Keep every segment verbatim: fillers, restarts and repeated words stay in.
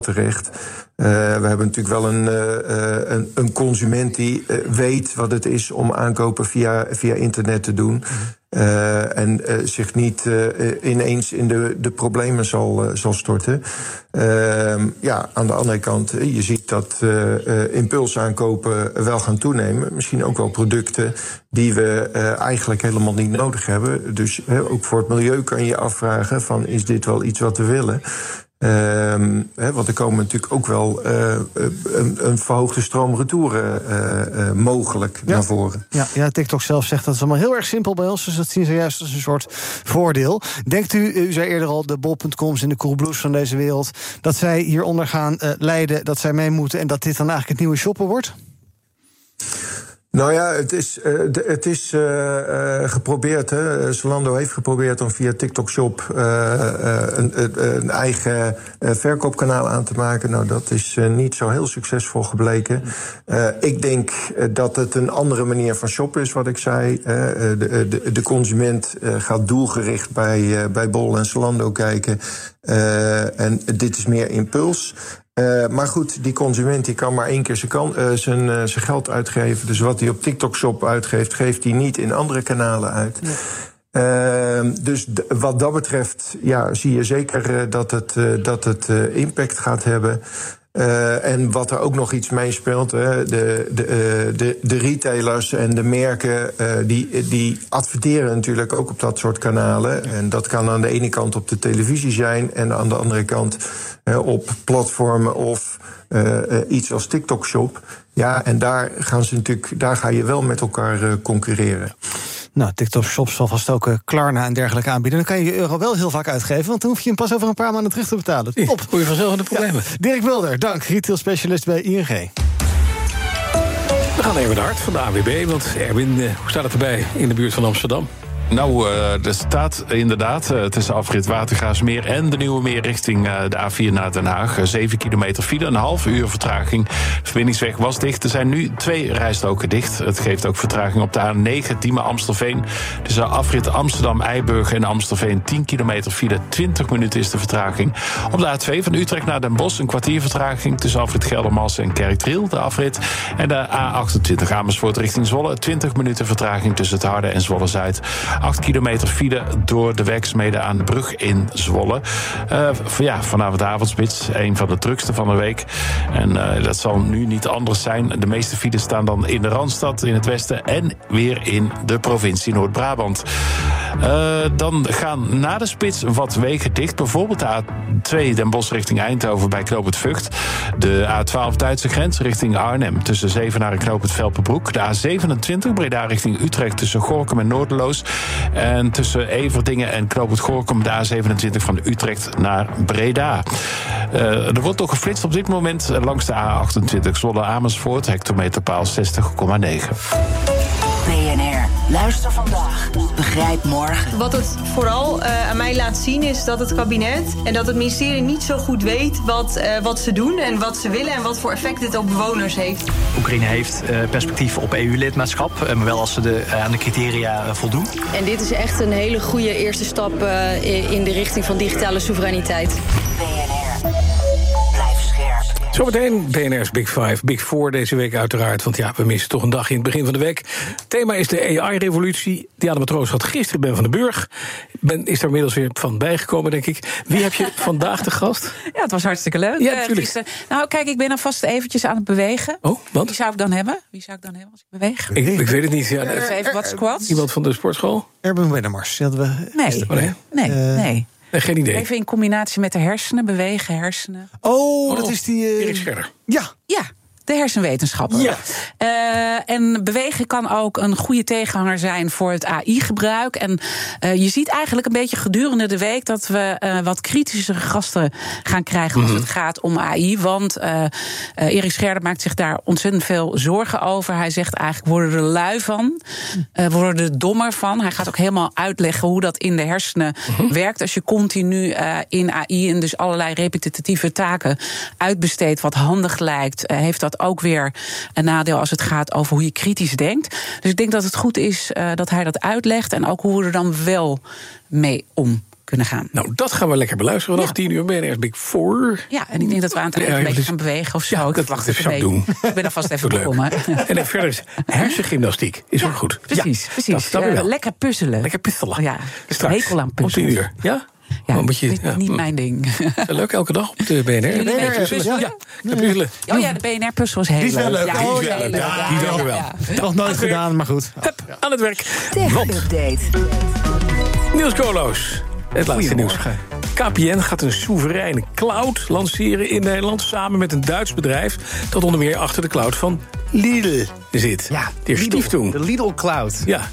terecht. Uh, we hebben natuurlijk wel een, uh, een, een consument die uh, weet wat het is om aankopen via, via internet te doen. Uh, en uh, zich niet uh, ineens in de, de problemen zal, uh, zal storten. Uh, ja, aan de andere kant, je ziet dat uh, uh, impulsaankopen wel gaan toenemen. Misschien ook wel producten die we uh, eigenlijk helemaal niet nodig hebben. Dus uh, ook voor het milieu kan je afvragen van, is dit wel iets wat we willen? Um, he, want er komen natuurlijk ook wel uh, een, een verhoogde stroomretouren uh, uh, mogelijk ja. naar voren. Ja, ja, TikTok zelf zegt dat is allemaal heel erg simpel bij ons, dus dat zien ze juist als een soort voordeel. Denkt u, u zei eerder al, de bol punt coms en de Coolblues van deze wereld, dat zij hieronder gaan uh, lijden, dat zij mee moeten en dat dit dan eigenlijk het nieuwe shoppen wordt? Nou ja, het is, uh, het is uh, uh, geprobeerd. Hè. Zalando heeft geprobeerd om via TikTok Shop uh, uh, een, een eigen uh, verkoopkanaal aan te maken. Nou, dat is uh, niet zo heel succesvol gebleken. Uh, ik denk uh, dat het een andere manier van shoppen is, wat ik zei. Uh, de, de, de consument uh, gaat doelgericht bij, uh, bij Bol en Zalando kijken. Uh, en dit is meer impuls. Uh, maar goed, die consument die kan maar één keer zijn, kan, uh, zijn, uh, zijn geld uitgeven. Dus wat hij op TikTok Shop uitgeeft, geeft hij niet in andere kanalen uit. Ja. Uh, dus d- wat dat betreft, ja, zie je zeker uh, dat het, uh, dat het uh, impact gaat hebben. Uh, en wat er ook nog iets meespeelt, hè, de, de, uh, de, de retailers en de merken, uh, die, die adverteren natuurlijk ook op dat soort kanalen. En dat kan aan de ene kant op de televisie zijn en aan de andere kant uh, op platformen of uh, uh, iets als TikTok Shop. Ja, en daar gaan ze natuurlijk, daar ga je wel met elkaar uh, concurreren. Nou, TikTok Shop zal vast ook uh, Klarna en dergelijke aanbieden. Dan kan je je euro wel heel vaak uitgeven, want dan hoef je hem pas over een paar maanden terug te betalen. Top. Goeie vanzelf de problemen. Ja. Dirk Mulder, dank. Retail specialist bij I N G. We gaan even naar Hart van de A W B, want Erwin, uh, hoe staat het erbij in de buurt van Amsterdam? Nou, uh, er staat inderdaad uh, tussen afrit Watergraafsmeer en de Nieuwe Meer richting uh, de A vier naar Den Haag. zeven kilometer file, een half uur vertraging. De verbindingsweg was dicht. Er zijn nu twee rijstroken dicht. Het geeft ook vertraging op de A negen Diemen-Amstelveen. Tussen afrit Amsterdam-Eiburg en Amstelveen tien kilometer file. twintig minuten is de vertraging. Op de A twee van Utrecht naar Den Bosch een kwartier vertraging tussen afrit Geldermalsen en Kerkdriel, de afrit. En de A achtentwintig Amersfoort richting Zwolle. twintig minuten vertraging tussen het Harde en Zwolle-Zuid. acht kilometer file door de werkzaamheden aan de brug in Zwolle. Uh, ja, vanavond avondspits, een van de drukste van de week. En uh, dat zal nu niet anders zijn. De meeste files staan dan in de Randstad, in het westen en weer in de provincie Noord-Brabant. Uh, dan gaan na de spits wat wegen dicht. Bijvoorbeeld de A twee Den Bosch richting Eindhoven bij Knoop het Vught. De A twaalf Duitse grens richting Arnhem tussen Zevenaar en Knoop het Velpenbroek. De A zevenentwintig Breda richting Utrecht tussen Gorinchem en Noorderloos. En tussen Everdingen en Knoop het Gorinchem de A zevenentwintig van Utrecht naar Breda. Uh, er wordt ook geflitst op dit moment langs de A achtentwintig Zwolle Amersfoort, hectometerpaal zestig komma negen. B N R. Luister vandaag. Begrijp morgen. Wat het vooral uh, aan mij laat zien is dat het kabinet en dat het ministerie niet zo goed weet wat, uh, wat ze doen en wat ze willen en wat voor effect dit op bewoners heeft. Oekraïne heeft uh, perspectief op E U-lidmaatschap, uh, maar wel als ze de, uh, aan de criteria uh, voldoen. En dit is echt een hele goede eerste stap uh, in de richting van digitale soevereiniteit. B N R. Blijf scherp. Zometeen B N R's Big Five, Big Four deze week uiteraard. Want ja, we missen toch een dag in het begin van de week. Het thema is de A I-revolutie. Diana Matroos had gisteren Ben van den Burg. Ben is er inmiddels weer van bijgekomen, denk ik. Wie heb je vandaag te gast? Ja, het was hartstikke leuk. Ja, natuurlijk. Uh, nou, kijk, ik ben alvast eventjes aan het bewegen. Oh, wat? Wie zou ik dan hebben? Wie zou ik dan hebben als ik beweeg? Ik, ik weet het niet. Ja, even, even wat squats. Iemand van de sportschool? Erben Wennemars. Hadden we nee, oh, nee, nee. Uh, nee. Nee, geen idee. Even in combinatie met de hersenen, bewegen, hersenen. Oh, oh dat is die... Uh... Erik Scherder. Ja. Ja. De hersenwetenschapper. Ja. Uh, en bewegen kan ook een goede tegenhanger zijn voor het A I-gebruik. En uh, je ziet eigenlijk een beetje gedurende de week dat we uh, wat kritischere gasten gaan krijgen als mm-hmm. het gaat om A I. Want uh, uh, Erik Scherder maakt zich daar ontzettend veel zorgen over. Hij zegt eigenlijk, we worden er lui van. Uh, we worden er dommer van. Hij gaat ook helemaal uitleggen hoe dat in de hersenen mm-hmm. werkt. Als je continu uh, in A I en dus allerlei repetitieve taken uitbesteedt wat handig lijkt, uh, heeft dat ook weer een nadeel als het gaat over hoe je kritisch denkt. Dus ik denk dat het goed is uh, dat hij dat uitlegt en ook hoe we er dan wel mee om kunnen gaan. Nou, dat gaan we lekker beluisteren vanaf tien uur. B N R's Big Four. Ja, en ik denk dat we aan het eind Ja, een beetje dus- gaan bewegen of zo. Ja, ik dat wacht dat even zou ik een doen. beetje. Ik ben alvast even Goed leuk. begonnen. En dan verder is hersengymnastiek. Is ook goed. Precies, Ja, precies. Dat, dat weer Eh, wel. lekker puzzelen. Lekker puzzelen. Ja, Straks, hekel aan om puzzelen. tien uur. Ja? Ja, Oh, moet je, niet, ja. niet mijn ding. Leuk, elke dag op de B N R. Jullie een beetje puzzelen? Ja, ja, puzzelen. Oh ja, de B N R-puzzel is heel Die is wel leuk. Ja, Die is die wel heel leuk. leuk. Ja, die dank u wel. ja. Nog nooit gedaan, maar goed. Hup, aan het werk. Tech Update. Niels Koolhoos. Het laatste nieuws. K P N gaat een soevereine cloud lanceren in Nederland, samen met een Duits bedrijf dat onder meer achter de cloud van Lidl zit. Ja, de Stiftung. De Lidl Cloud. Ja.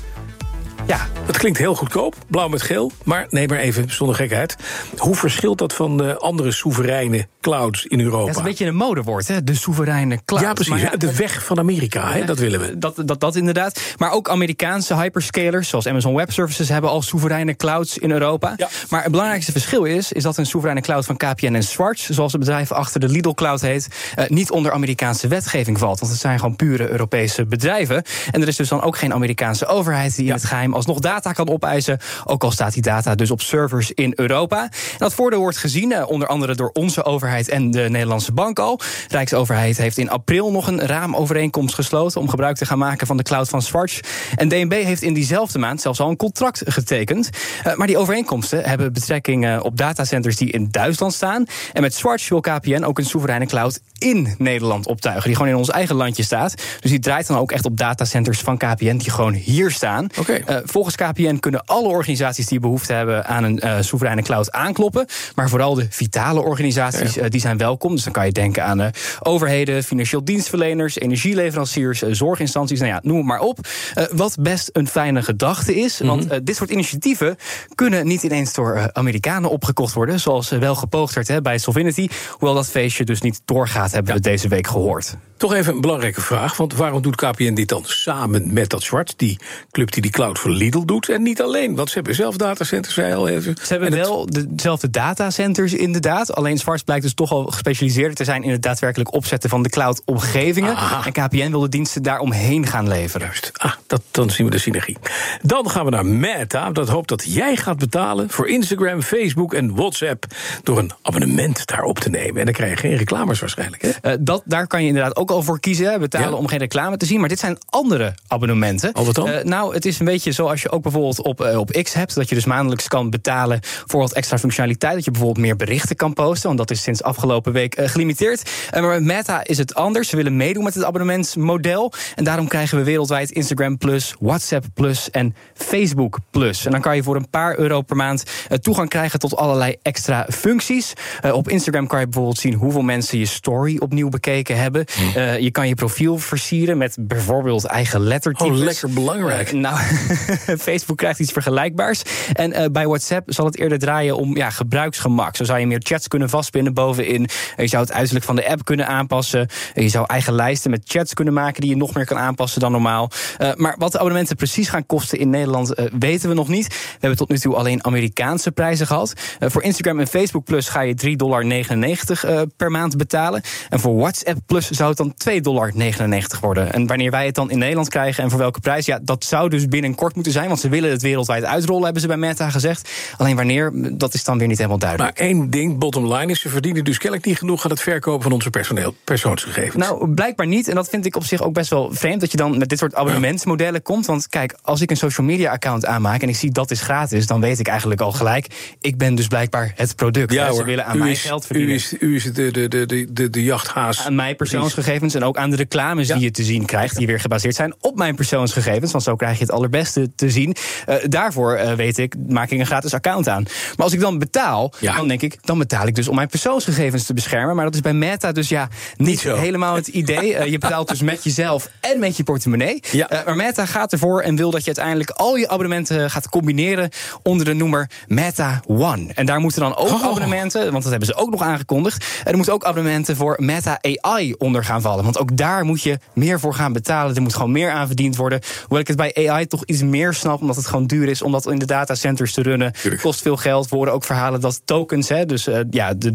Ja, dat klinkt heel goedkoop, blauw met geel. Maar nee, maar even zonder gekheid. Hoe verschilt dat van de andere soevereine clouds in Europa? Dat is een beetje een modewoord, hè? De soevereine cloud. Ja, precies. Maar ja, de weg van Amerika, hè? Dat willen we. Dat, dat, dat inderdaad. Maar ook Amerikaanse hyperscalers, zoals Amazon Web Services, hebben al soevereine clouds in Europa. Ja. Maar het belangrijkste verschil is, is dat een soevereine cloud van K P N en Schwarz, zoals het bedrijf achter de Lidl Cloud heet, uh, niet onder Amerikaanse wetgeving valt. Want het zijn gewoon pure Europese bedrijven. En er is dus dan ook geen Amerikaanse overheid die in het geheim alsnog data kan opeisen, ook al staat die data dus op servers in Europa. En dat voordeel wordt gezien, uh, onder andere door onze overheid en de Nederlandse bank al. De Rijksoverheid heeft in april nog een raamovereenkomst gesloten om gebruik te gaan maken van de cloud van Schwarz. En D N B heeft in diezelfde maand zelfs al een contract getekend. Uh, maar die overeenkomsten hebben betrekking uh, op datacenters die in Duitsland staan. En met Schwarz wil K P N ook een soevereine cloud in Nederland optuigen, die gewoon in ons eigen landje staat. Dus die draait dan ook echt op datacenters van K P N die gewoon hier staan. Okay. Uh, volgens K P N kunnen alle organisaties die behoefte hebben aan een uh, soevereine cloud aankloppen. Maar vooral de vitale organisaties uh, die zijn welkom. Dus dan kan je denken aan uh, overheden, financieel dienstverleners, energieleveranciers, uh, zorginstanties. Nou ja, noem het maar op. Uh, wat best een fijne gedachte is. Mm-hmm. Want uh, dit soort initiatieven kunnen niet ineens door uh, Amerikanen opgekocht worden. Zoals uh, wel gepoogd werd hè, bij Solvinity. Hoewel dat feestje dus niet doorgaat, hebben ja. we deze week gehoord. Toch even een belangrijke vraag, want waarom doet K P N dit dan samen met dat Schwarz, die club die die cloud voor Lidl doet, en niet alleen? Want ze hebben zelf datacenters, zei al even. Ze hebben en wel het... dezelfde datacenters inderdaad, alleen Schwarz blijkt dus toch al gespecialiseerder te zijn in het daadwerkelijk opzetten van de cloud-omgevingen. Aha. En K P N wil de diensten daaromheen gaan leveren. Juist, ah, dat, dan zien we de synergie. Dan gaan we naar Meta, dat hoopt dat jij gaat betalen voor Instagram, Facebook en WhatsApp door een abonnement daarop te nemen. En dan krijg je geen reclames waarschijnlijk, hè? Uh, dat, daar kan je inderdaad ook al voor kiezen, betalen ja. om geen reclame te zien. Maar dit zijn andere abonnementen. Oh, wat dan? Uh, nou, het is een beetje zoals je ook bijvoorbeeld op, uh, op X hebt, dat je dus maandelijks kan betalen voor wat extra functionaliteit. Dat je bijvoorbeeld meer berichten kan posten, want dat is sinds afgelopen week uh, gelimiteerd. Uh, maar met Meta is het anders. Ze willen meedoen met het abonnementsmodel. En daarom krijgen we wereldwijd Instagram Plus, WhatsApp Plus en Facebook Plus. En dan kan je voor een paar euro per maand uh, toegang krijgen tot allerlei extra functies. Uh, op Instagram kan je bijvoorbeeld zien hoeveel mensen je story opnieuw bekeken hebben. Uh, je kan je profiel versieren met bijvoorbeeld eigen lettertypes. Oh, lekker belangrijk. Uh, nou, Facebook krijgt iets vergelijkbaars. En uh, bij WhatsApp zal het eerder draaien om ja, gebruiksgemak. Zo zou je meer chats kunnen vastpinnen bovenin. Je zou het uiterlijk van de app kunnen aanpassen. Je zou eigen lijsten met chats kunnen maken die je nog meer kan aanpassen dan normaal. Uh, maar wat de abonnementen precies gaan kosten in Nederland uh, weten we nog niet. We hebben tot nu toe alleen Amerikaanse prijzen gehad. Uh, voor Instagram en Facebook Plus ga je drie dollar negenennegentig uh, per maand betalen. En voor WhatsApp Plus zou het dan twee dollar negenennegentig worden. En wanneer wij het dan in Nederland krijgen en voor welke prijs, ja, dat zou dus binnenkort moeten zijn, want ze willen het wereldwijd uitrollen, hebben ze bij Meta gezegd. Alleen wanneer, dat is dan weer niet helemaal duidelijk. Maar één ding, bottom line is, ze verdienen dus kennelijk niet genoeg aan het verkopen van onze personeel, persoonsgegevens. Nou, blijkbaar niet. En dat vind ik op zich ook best wel vreemd, dat je dan met dit soort abonnementsmodellen komt. Want kijk, als ik een social media account aanmaak en ik zie dat is gratis, dan weet ik eigenlijk al gelijk, ik ben dus blijkbaar het product. Ja, ze willen aan u mij is, geld verdienen. U is, u is de, de, de, de, de, de jachthaas. Aan mijn persoonsgegevens en ook aan de reclames ja. die je te zien krijgt, die weer gebaseerd zijn op mijn persoonsgegevens, want zo krijg je het allerbeste te zien. Uh, daarvoor uh, weet ik, maak ik een gratis account aan. Maar als ik dan betaal, ja. dan denk ik, dan betaal ik dus om mijn persoonsgegevens te beschermen. Maar dat is bij Meta dus ja niet, niet helemaal het idee. Uh, je betaalt dus met jezelf en met je portemonnee. Ja. Uh, maar Meta gaat ervoor en wil dat je uiteindelijk al je abonnementen gaat combineren onder de noemer Meta One. En daar moeten dan ook oh. abonnementen, want dat hebben ze ook nog aangekondigd. Er moeten ook abonnementen voor Meta A I onder gaan vallen. Want ook daar moet je meer voor gaan betalen. Er moet gewoon meer aan verdiend worden. Hoewel ik het bij A I toch iets meer snap, omdat het gewoon duur is om dat in de datacenters te runnen. Tuurlijk. Kost veel geld. We horen ook verhalen dat tokens, hè, dus uh, ja, de, de rekenenergie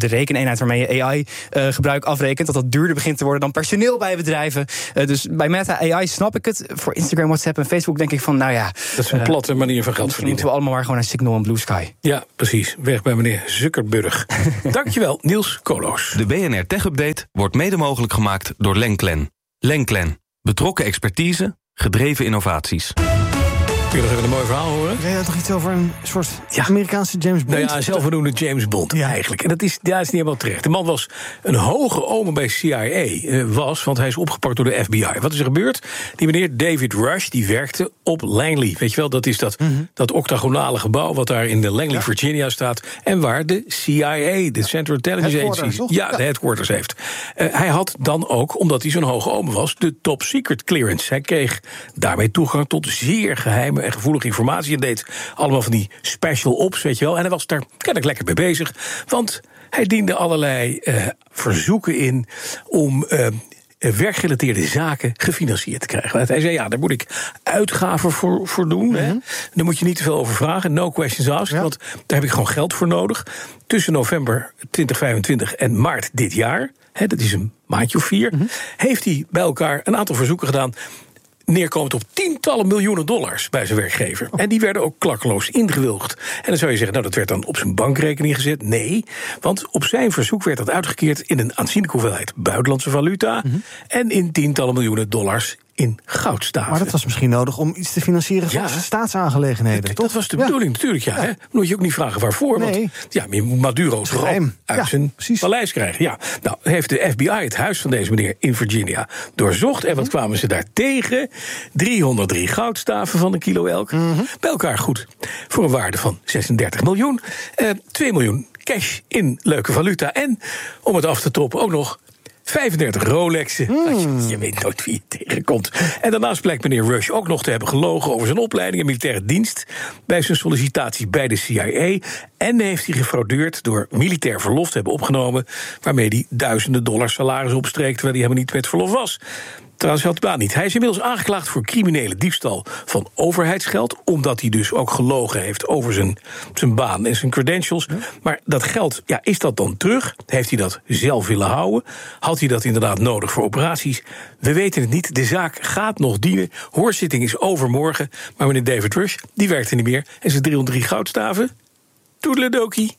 eenheid waarmee je A I-gebruik uh, afrekent, dat dat duurder begint te worden dan personeel bij bedrijven. Uh, dus bij Meta A I snap ik het. Voor Instagram, WhatsApp en Facebook denk ik van, nou ja... Dat is een uh, platte manier van geld verdienen. Moeten we allemaal maar gewoon naar Signal en Blue Sky. Ja, precies. Weg bij meneer Zuckerberg. Dankjewel, Niels Koolhoos. De B N R Tech Update wordt mede mogelijk gemaakt door Lenklen. Lenklen. Betrokken expertise, gedreven innovaties. Kun je nog even een mooi verhaal horen? Jij had toch iets over een soort ja. Amerikaanse James Bond? Nou ja, zelfvernoemde James Bond ja. eigenlijk. En dat is, dat is niet helemaal terecht. De man was een hoge oom bij C I A. Uh, was, want hij is opgepakt door de F B I. Wat is er gebeurd? Die meneer David Rush, die werkte op Langley. Weet je wel, dat is dat, mm-hmm. dat octagonale gebouw wat daar in de Langley, ja. Virginia staat. En waar de C I A, de Central Intelligence Agency, ja, ja, de headquarters heeft. Uh, hij had dan ook, omdat hij zo'n hoge oom was, de top secret clearance. Hij kreeg daarmee toegang tot zeer geheime en gevoelige informatie en deed allemaal van die special ops, weet je wel. En hij was daar kennelijk lekker mee bezig, want hij diende allerlei uh, verzoeken in om uh, werkgerelateerde zaken gefinancierd te krijgen. Want hij zei, ja, daar moet ik uitgaven voor, voor doen. Mm-hmm. Hè. Daar moet je niet te veel over vragen, no questions asked, ja. want daar heb ik gewoon geld voor nodig. Tussen november twintig vijfentwintig en maart dit jaar, hè, dat is een maandje of vier, mm-hmm. heeft hij bij elkaar een aantal verzoeken gedaan, neerkomend op tientallen miljoenen dollars bij zijn werkgever. En die werden ook klakkeloos ingewilgd. En dan zou je zeggen, nou, dat werd dan op zijn bankrekening gezet. Nee, want op zijn verzoek werd dat uitgekeerd in een aanzienlijke hoeveelheid buitenlandse valuta, mm-hmm. en in tientallen miljoenen dollars in goudstaven. Maar dat was misschien nodig om iets te financieren van ja. staatsaangelegenheden, Kijk, toch? Dat was de bedoeling, ja. natuurlijk, ja. ja. Hè? Moet je ook niet vragen waarvoor, nee. want ja, je moet Maduro's geheim uit ja, zijn precies. paleis krijgen. Ja. Nou, heeft de F B I het huis van deze meneer in Virginia doorzocht. En wat kwamen ze daar tegen? driehonderddrie goudstaven van een kilo elk. Mm-hmm. Bij elkaar goed. Voor een waarde van zesendertig miljoen. Uh, twee miljoen cash in leuke valuta. En, om het af te toppen, ook nog vijfendertig Rolexen. Mm. Je weet nooit wie je tegenkomt. En daarnaast blijkt meneer Rush ook nog te hebben gelogen over zijn opleiding en militaire dienst bij zijn sollicitatie bij de C I A. En heeft hij gefraudeerd door militair verlof te hebben opgenomen, waarmee hij duizenden dollars salaris opstreekt, terwijl hij helemaal niet met verlof was. Trouwens, had de baan niet. Hij is inmiddels aangeklaagd voor criminele diefstal van overheidsgeld, omdat hij dus ook gelogen heeft over zijn, zijn baan en zijn credentials. Ja. Maar dat geld, ja, is dat dan terug? Heeft hij dat zelf willen houden? Had hij dat inderdaad nodig voor operaties? We weten het niet. De zaak gaat nog dienen. Hoorzitting is overmorgen. Maar meneer David Rush, die werkt er niet meer. En zijn driehonderddrie goudstaven? Toedeledokie.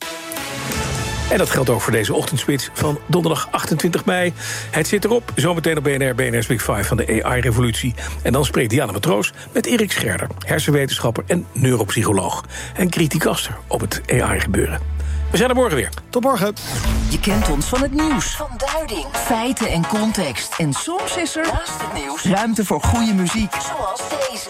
En dat geldt ook voor deze ochtendspits van donderdag achtentwintig mei. Het zit erop, zometeen op B N R, B N R's Big Five van de A I-revolutie. En dan spreekt Diana Matroos met Erik Scherder, hersenwetenschapper en neuropsycholoog. En criticaster op het A I-gebeuren. We zijn er morgen weer. Tot morgen. Je kent ons van het nieuws, van duiding, feiten en context. En soms is er, naast het nieuws, ruimte voor goede muziek. Zoals deze.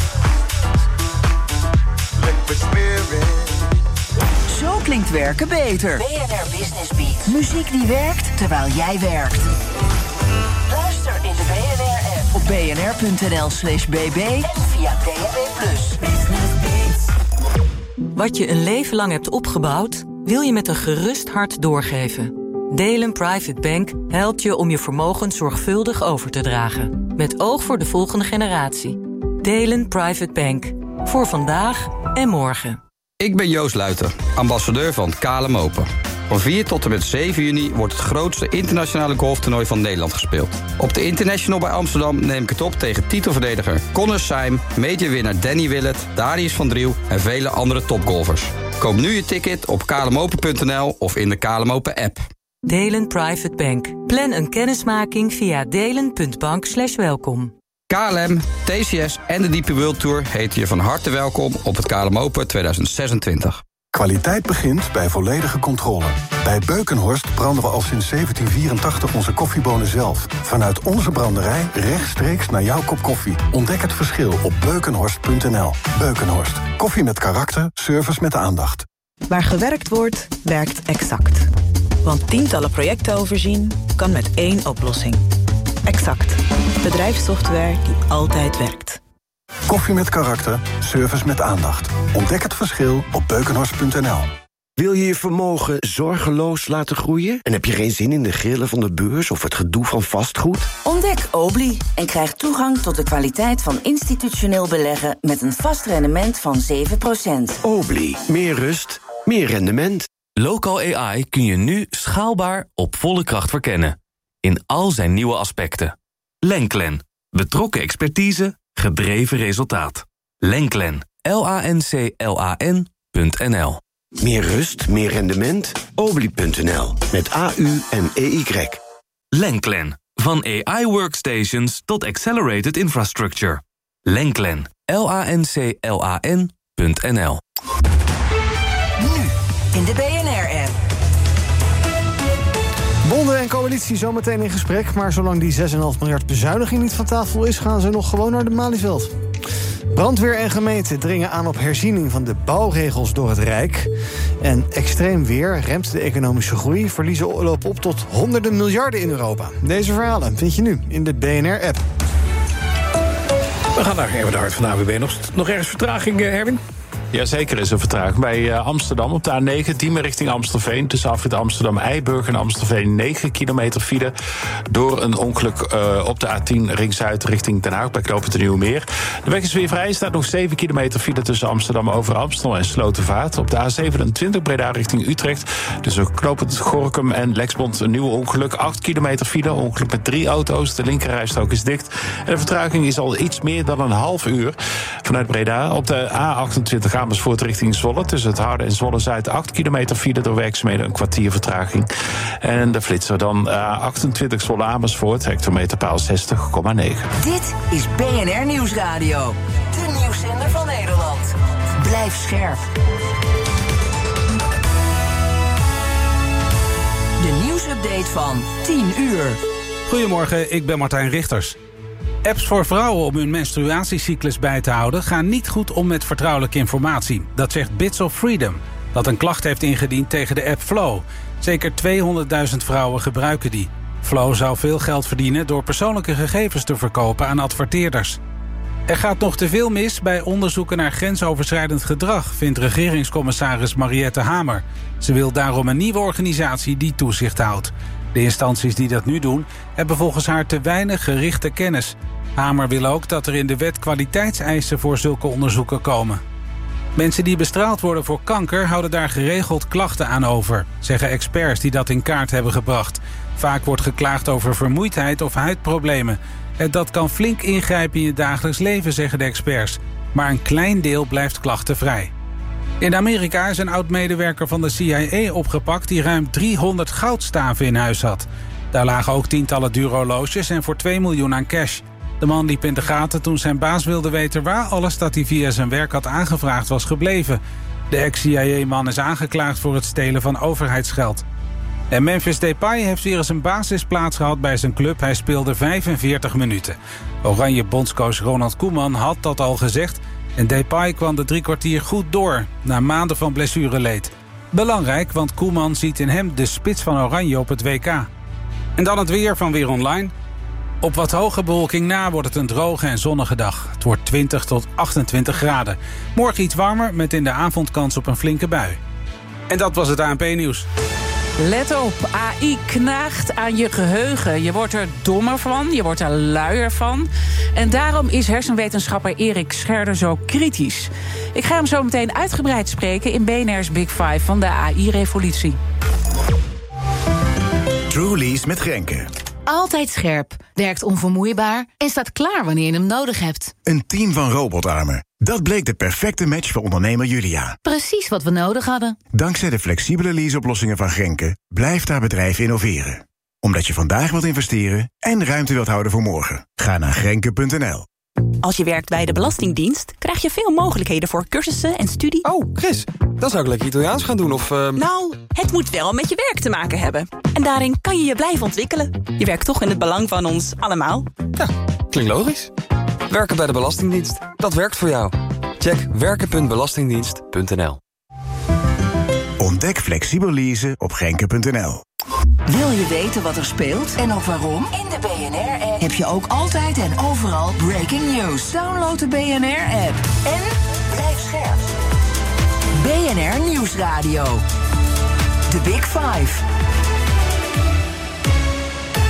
Zo klinkt werken beter. B N R Business Beat. Muziek die werkt terwijl jij werkt. Luister in de B N R-app op bnr.nl slash bb en via D A B plus. Wat je een leven lang hebt opgebouwd, wil je met een gerust hart doorgeven. Delen Private Bank helpt je om je vermogen zorgvuldig over te dragen. Met oog voor de volgende generatie. Delen Private Bank. Voor vandaag en morgen. Ik ben Joost Luiter, ambassadeur van K L M Open. Van vier tot en met zeven juni wordt het grootste internationale golftoernooi van Nederland gespeeld. Op de International bij Amsterdam neem ik het op tegen titelverdediger Connor Syme, majorwinnaar Danny Willett, Darius van Driel en vele andere topgolfers. Koop nu je ticket op k l m open punt n l of in de K L M Open app. Delen Private Bank. Plan een kennismaking via delen punt bank slash welkom. K L M, T C S en de D P World Tour heten je van harte welkom op het K L M Open tweeduizend zesentwintig. Kwaliteit begint bij volledige controle. Bij Beukenhorst branden we al sinds zeventien vierentachtig onze koffiebonen zelf. Vanuit onze branderij rechtstreeks naar jouw kop koffie. Ontdek het verschil op beukenhorst punt n l. Beukenhorst. Koffie met karakter, service met aandacht. Waar gewerkt wordt, werkt Exact. Want tientallen projecten overzien kan met één oplossing. Exact. Bedrijfssoftware die altijd werkt. Koffie met karakter, service met aandacht. Ontdek het verschil op beukenhorst punt n l. Wil je je vermogen zorgeloos laten groeien? En heb je geen zin in de grillen van de beurs of het gedoe van vastgoed? Ontdek Obli en krijg toegang tot de kwaliteit van institutioneel beleggen met een vast rendement van zeven procent. Obli, meer rust, meer rendement. Local A I kun je nu schaalbaar op volle kracht verkennen. In al zijn nieuwe aspecten. Lenklen. Betrokken expertise, gedreven resultaat. Lenklen. L A N C L A N punt N L. Meer rust, meer rendement? Obli punt N L. Met A U en E Y. Lenklen. Van A I workstations tot accelerated infrastructure. Lenklen. L A N C L A N punt N L. Nu in de B N R-app. Bonden en coalitie zometeen in gesprek, maar zolang die zes komma vijf miljard bezuiniging niet van tafel is, gaan ze nog gewoon naar de Malieveld. Brandweer en gemeente dringen aan op herziening van de bouwregels door het Rijk. En extreem weer remt de economische groei. Verliezen lopen op tot honderden miljarden in Europa. Deze verhalen vind je nu in de B N R-app. We gaan naar Erwin de Hart van de A W B. Nog, nog ergens vertraging, Erwin? Jazeker is er vertraging. Bij uh, Amsterdam op de A negen, Diemen richting Amstelveen. Tussen afrit Amsterdam, Eiburg en Amstelveen negen kilometer file. Door een ongeluk uh, op de A tien ring Zuid richting Den Haag bij knooppunt de Nieuwe Meer. De weg is weer vrij. Er staat nog zeven kilometer file tussen Amsterdam over Amstel en Slotervaart. Op de A zevenentwintig Breda richting Utrecht. Tussen knooppunt Gorinchem en Lexmond een nieuw ongeluk. acht kilometer file. Ongeluk met drie auto's. De linkerrijstrook is dicht. En de vertraging is al iets meer dan een half uur. Vanuit Breda op de A achtentwintig Amersfoort richting Zwolle. Tussen het Harde en Zwolle-Zuid acht kilometer file door werkzaamheden, een kwartier vertraging. En de flitser dan A achtentwintig Zwolle-Amersfoort, hectometerpaal zestig komma negen. Dit is B N R Nieuwsradio. De nieuwszender van Nederland. Blijf scherp. De nieuwsupdate van tien uur. Goedemorgen, ik ben Martijn Richters. Apps voor vrouwen om hun menstruatiecyclus bij te houden gaan niet goed om met vertrouwelijke informatie. Dat zegt Bits of Freedom, dat een klacht heeft ingediend tegen de app Flow. Zeker tweehonderdduizend vrouwen gebruiken die. Flow zou veel geld verdienen door persoonlijke gegevens te verkopen aan adverteerders. Er gaat nog te veel mis bij onderzoeken naar grensoverschrijdend gedrag, vindt regeringscommissaris Mariette Hamer. Ze wil daarom een nieuwe organisatie die toezicht houdt. De instanties die dat nu doen, hebben volgens haar te weinig gerichte kennis. Hamer wil ook dat er in de wet kwaliteitseisen voor zulke onderzoeken komen. Mensen die bestraald worden voor kanker houden daar geregeld klachten aan over, zeggen experts die dat in kaart hebben gebracht. Vaak wordt geklaagd over vermoeidheid of huidproblemen. En dat kan flink ingrijpen in je dagelijks leven, zeggen de experts. Maar een klein deel blijft klachtenvrij. In Amerika is een oud-medewerker van de C I A opgepakt die ruim driehonderd goudstaven in huis had. Daar lagen ook tientallen dure horloges en voor twee miljoen aan cash. De man liep in de gaten toen zijn baas wilde weten waar alles dat hij via zijn werk had aangevraagd was gebleven. De ex-C I A-man is aangeklaagd voor het stelen van overheidsgeld. En Memphis Depay heeft weer eens een basisplaats gehad bij zijn club. Hij speelde vijfenveertig minuten. Oranje bondscoach Ronald Koeman had dat al gezegd. En Depay kwam de drie kwartier goed door, na maanden van blessureleed. Belangrijk, want Koeman ziet in hem de spits van Oranje op het W K. En dan het weer van Weer Online. Op wat hoge bewolking na wordt het een droge en zonnige dag. Het wordt twintig tot achtentwintig graden. Morgen iets warmer, met in de avond kans op een flinke bui. En dat was het A N P-nieuws. Let op, A I knaagt aan je geheugen. Je wordt er dommer van, je wordt er luier van. En daarom is hersenwetenschapper Erik Scherder zo kritisch. Ik ga hem zo meteen uitgebreid spreken in B N R's Big Five van de A I-revolutie. Truly's met Grenke. Altijd scherp, werkt onvermoeibaar en staat klaar wanneer je hem nodig hebt. Een team van robotarmen. Dat bleek de perfecte match voor ondernemer Julia. Precies wat we nodig hadden. Dankzij de flexibele leaseoplossingen van Grenke blijft haar bedrijf innoveren. Omdat je vandaag wilt investeren en ruimte wilt houden voor morgen. Ga naar grenke punt n l. Als je werkt bij de Belastingdienst, krijg je veel mogelijkheden voor cursussen en studie. Oh, Chris, dan zou ik lekker Italiaans gaan doen of... Uh... Nou, het moet wel met je werk te maken hebben. En daarin kan je je blijven ontwikkelen. Je werkt toch in het belang van ons allemaal. Ja, klinkt logisch. Werken bij de Belastingdienst, dat werkt voor jou. Check werken punt belastingdienst punt n l. Ontdek flexibel leasen op grenke punt n l. Wil je weten wat er speelt en ook waarom? In de B N R-app heb je ook altijd en overal breaking news. Download de B N R-app en blijf scherp. B N R Nieuwsradio. The Big Five. Diana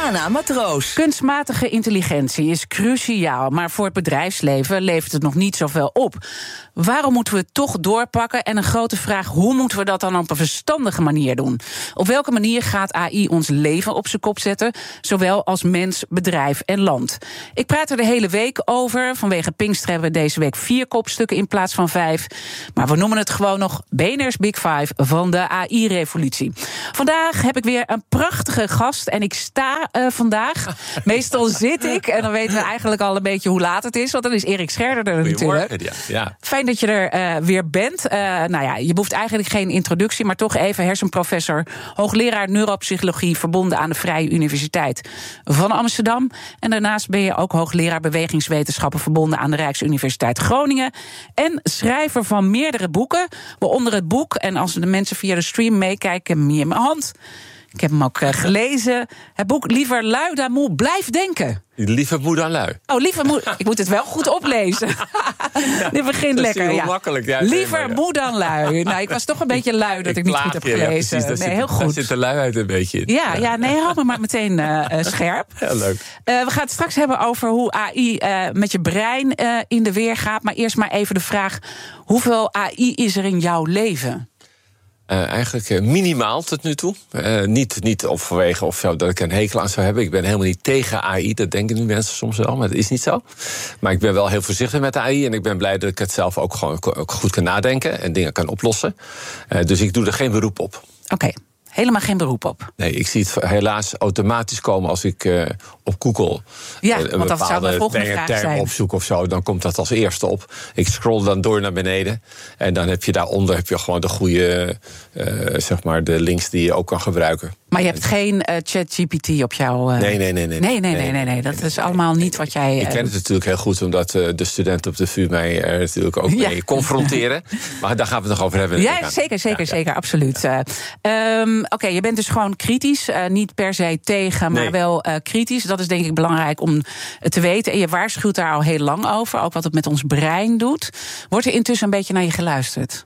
Diana Matroos. Kunstmatige intelligentie is cruciaal, maar voor het bedrijfsleven levert het nog niet zoveel op. Waarom moeten we het toch doorpakken? En een grote vraag, hoe moeten we dat dan op een verstandige manier doen? Op welke manier gaat A I ons leven op zijn kop zetten, zowel als mens, bedrijf en land? Ik praat er de hele week over. Vanwege Pinkster hebben we deze week vier kopstukken in plaats van vijf. Maar we noemen het gewoon nog B N R's Big Five van de A I-revolutie. Vandaag heb ik weer een prachtige gast en ik sta uh, vandaag. Meestal zit ik en dan weten we eigenlijk al een beetje hoe laat het is, want dan is Erik Scherder er natuurlijk. Ja, ja. Fijn dat je er uh, weer bent. Uh, nou ja, je hoeft eigenlijk geen introductie, maar toch even hersenprofessor, hoogleraar neuropsychologie verbonden aan de Vrije Universiteit van Amsterdam. En daarnaast ben je ook hoogleraar bewegingswetenschappen verbonden aan de Rijksuniversiteit Groningen. En schrijver van meerdere boeken, waaronder het boek, en als de mensen via de stream meekijken, meer in mijn hand. Ik heb hem ook uh, gelezen. Het boek Liever lui dan moe, blijf denken. Liever moe dan lui. Oh, liever moe. Ik moet het wel goed oplezen. Ja, dit begint lekker. Ja. Makkelijk. Ja, liever nee, ja. moe dan lui. Nou, ik was toch een beetje lui dat ik, ik niet goed heb gelezen. Ja, precies, nee, zit, heel goed. Daar zit de luiheid een beetje in. Ja, ja, nee, hou me maar meteen uh, uh, scherp. Heel leuk. Uh, we gaan het straks hebben over hoe A I uh, met je brein uh, in de weer gaat. Maar eerst maar even de vraag, hoeveel A I is er in jouw leven? Uh, eigenlijk uh, minimaal tot nu toe. Uh, niet, niet of vanwege of zo dat ik een hekel aan zou hebben. Ik ben helemaal niet tegen A I. Dat denken nu mensen soms wel, maar dat is niet zo. Maar ik ben wel heel voorzichtig met de A I. En ik ben blij dat ik het zelf ook gewoon ook goed kan nadenken en dingen kan oplossen. Uh, dus ik doe er geen beroep op. Oké. Okay. Helemaal geen beroep op. Nee, ik zie het helaas automatisch komen als ik uh, op Google ja, uh, een want dat zou de volgende term, vraag term zijn. opzoek of zo, dan komt dat als eerste op. Ik scroll dan door naar beneden en dan heb je daaronder heb je gewoon de goede, uh, zeg maar, de links die je ook kan gebruiken. Maar je hebt geen uh, ChatGPT op jouw... Uh... Nee, nee, nee, nee. Nee, nee, nee, nee, nee. Dat nee, is nee, allemaal nee, niet wat jij... Uh... Ik ken het natuurlijk heel goed, omdat uh, de studenten op de V U mij er natuurlijk ook ja. mee confronteren. Maar daar gaan we het nog over hebben. Ja, zeker, zeker, ja, zeker, ja. absoluut. Uh, um, Oké, okay, je bent dus gewoon kritisch. Uh, niet per se tegen, maar nee. wel uh, kritisch. Dat is denk ik belangrijk om te weten. En je waarschuwt daar al heel lang over. Ook wat het met ons brein doet. Wordt er intussen een beetje naar je geluisterd?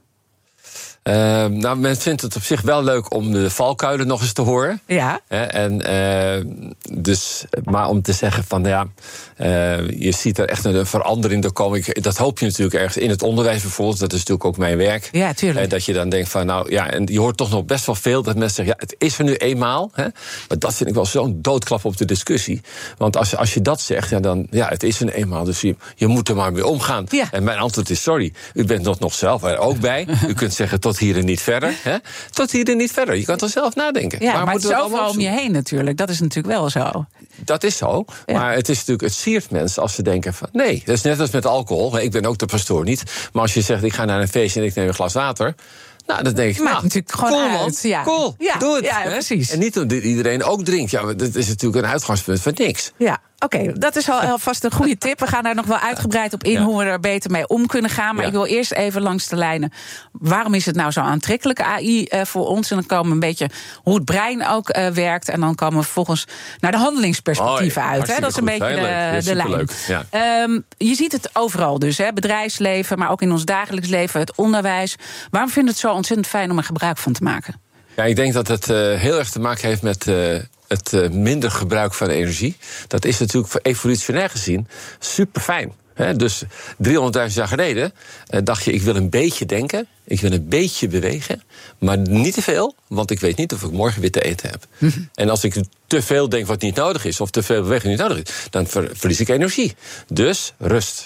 Uh, nou, men vindt het op zich wel leuk om de valkuilen nog eens te horen. Ja. He, en, uh, dus, maar om te zeggen van ja, uh, je ziet er echt een verandering door komen. Ik, dat hoop je natuurlijk ergens in het onderwijs bijvoorbeeld. Dat is natuurlijk ook mijn werk. Ja, tuurlijk. Uh, dat je dan denkt van nou ja, en je hoort toch nog best wel veel dat mensen zeggen ja, het is er nu eenmaal. Hè? Maar dat vind ik wel zo'n doodklap op de discussie. Want als, als je dat zegt, ja, dan ja, het is er nu eenmaal. Dus je, je moet er maar mee omgaan. Ja. En mijn antwoord is sorry. U bent nog, nog zelf er ook bij. U kunt zeggen tot hier en niet verder. Hè? Tot hier en niet verder. Je kan toch zelf nadenken. Ja, maar, maar het is overal om je heen natuurlijk. Dat is natuurlijk wel zo. Dat is zo. Ja. Maar het is natuurlijk, het siert mensen als ze denken van nee, dat is net als met alcohol. Ik ben ook de pastoor niet. Maar als je zegt ik ga naar een feestje en ik neem een glas water. Nou, dan denk ik, maakt nou, natuurlijk gewoon cool, uit. Ja. Cool, ja, doe het. Ja, precies. En niet dat iedereen ook drinkt. Ja, dat is natuurlijk een uitgangspunt van niks. Ja. Oké, okay, dat is al alvast een goede tip. We gaan daar nog wel uitgebreid op in ja. hoe we er beter mee om kunnen gaan. Maar ja. ik wil eerst even langs de lijnen. Waarom is het nou zo aantrekkelijk, A I, uh, voor ons? En dan komen we een beetje hoe het brein ook uh, werkt. En dan komen we vervolgens naar de handelingsperspectieven oh, ja. uit. Hè? Dat is een goed. beetje Heel de, de lijn. Ja. Um, je ziet het overal dus, hè? Bedrijfsleven, maar ook in ons dagelijks leven, het onderwijs. Waarom vind je het zo ontzettend fijn om er gebruik van te maken? Ja, ik denk dat het uh, heel erg te maken heeft met Uh, het uh, minder gebruik van energie. Dat is natuurlijk evolutionair gezien super fijn. He, dus driehonderdduizend jaar geleden uh, dacht je, ik wil een beetje denken, ik wil een beetje bewegen, maar niet te veel, want ik weet niet of ik morgen weer te eten heb. Mm-hmm. En als ik te veel denk wat niet nodig is, of te veel beweging niet nodig is, dan ver, verlies ik energie. Dus rust.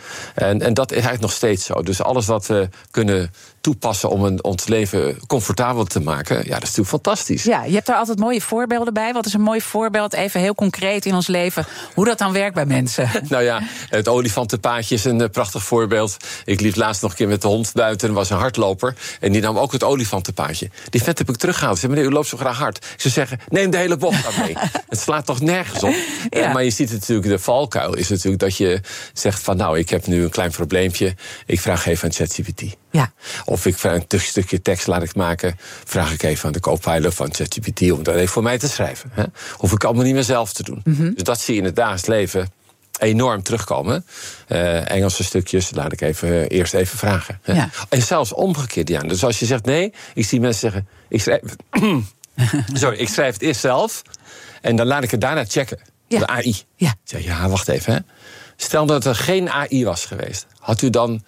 En, en dat is eigenlijk nog steeds zo. Dus alles wat we kunnen toepassen om een, ons leven comfortabel te maken, ja, dat is natuurlijk fantastisch. Ja, je hebt daar altijd mooie voorbeelden bij. Wat is een mooi voorbeeld, even heel concreet in ons leven, hoe dat dan werkt bij mensen? Nou ja, het olifantenpaadje is een prachtig voorbeeld. Ik liep laatst nog een keer met de hond buiten, er was een hardloper en die nam ook het olifantenpaadje. Die vet heb ik teruggehaald. Ze zei, meneer, u loopt zo graag hard. Ik zou zeggen, neem de hele bocht aan mee. Het slaat toch nergens op. Ja. Maar je ziet het natuurlijk, de valkuil is natuurlijk dat je zegt van nou, ik heb nu een klein probleempje, ik vraag even aan ChatGPT. Ja. Of ik vraag een stukje tekst laat ik maken, vraag ik even aan de co-pilot van ChatGPT om dat even voor mij te schrijven. Hè? Hoef ik allemaal niet meer zelf te doen. Mm-hmm. Dus dat zie je in het dagelijks leven enorm terugkomen. Uh, Engelse stukjes laat ik even uh, eerst even vragen. Hè? Ja. En zelfs omgekeerd, Jan. Dus als je zegt nee, ik zie mensen zeggen, ik schrijf, sorry, ik schrijf het eerst zelf. En dan laat ik het daarna checken. Ja. De A I. Ja. Ik zeg, ja, wacht even. Hè. Stel dat er geen A I was geweest. Had u dan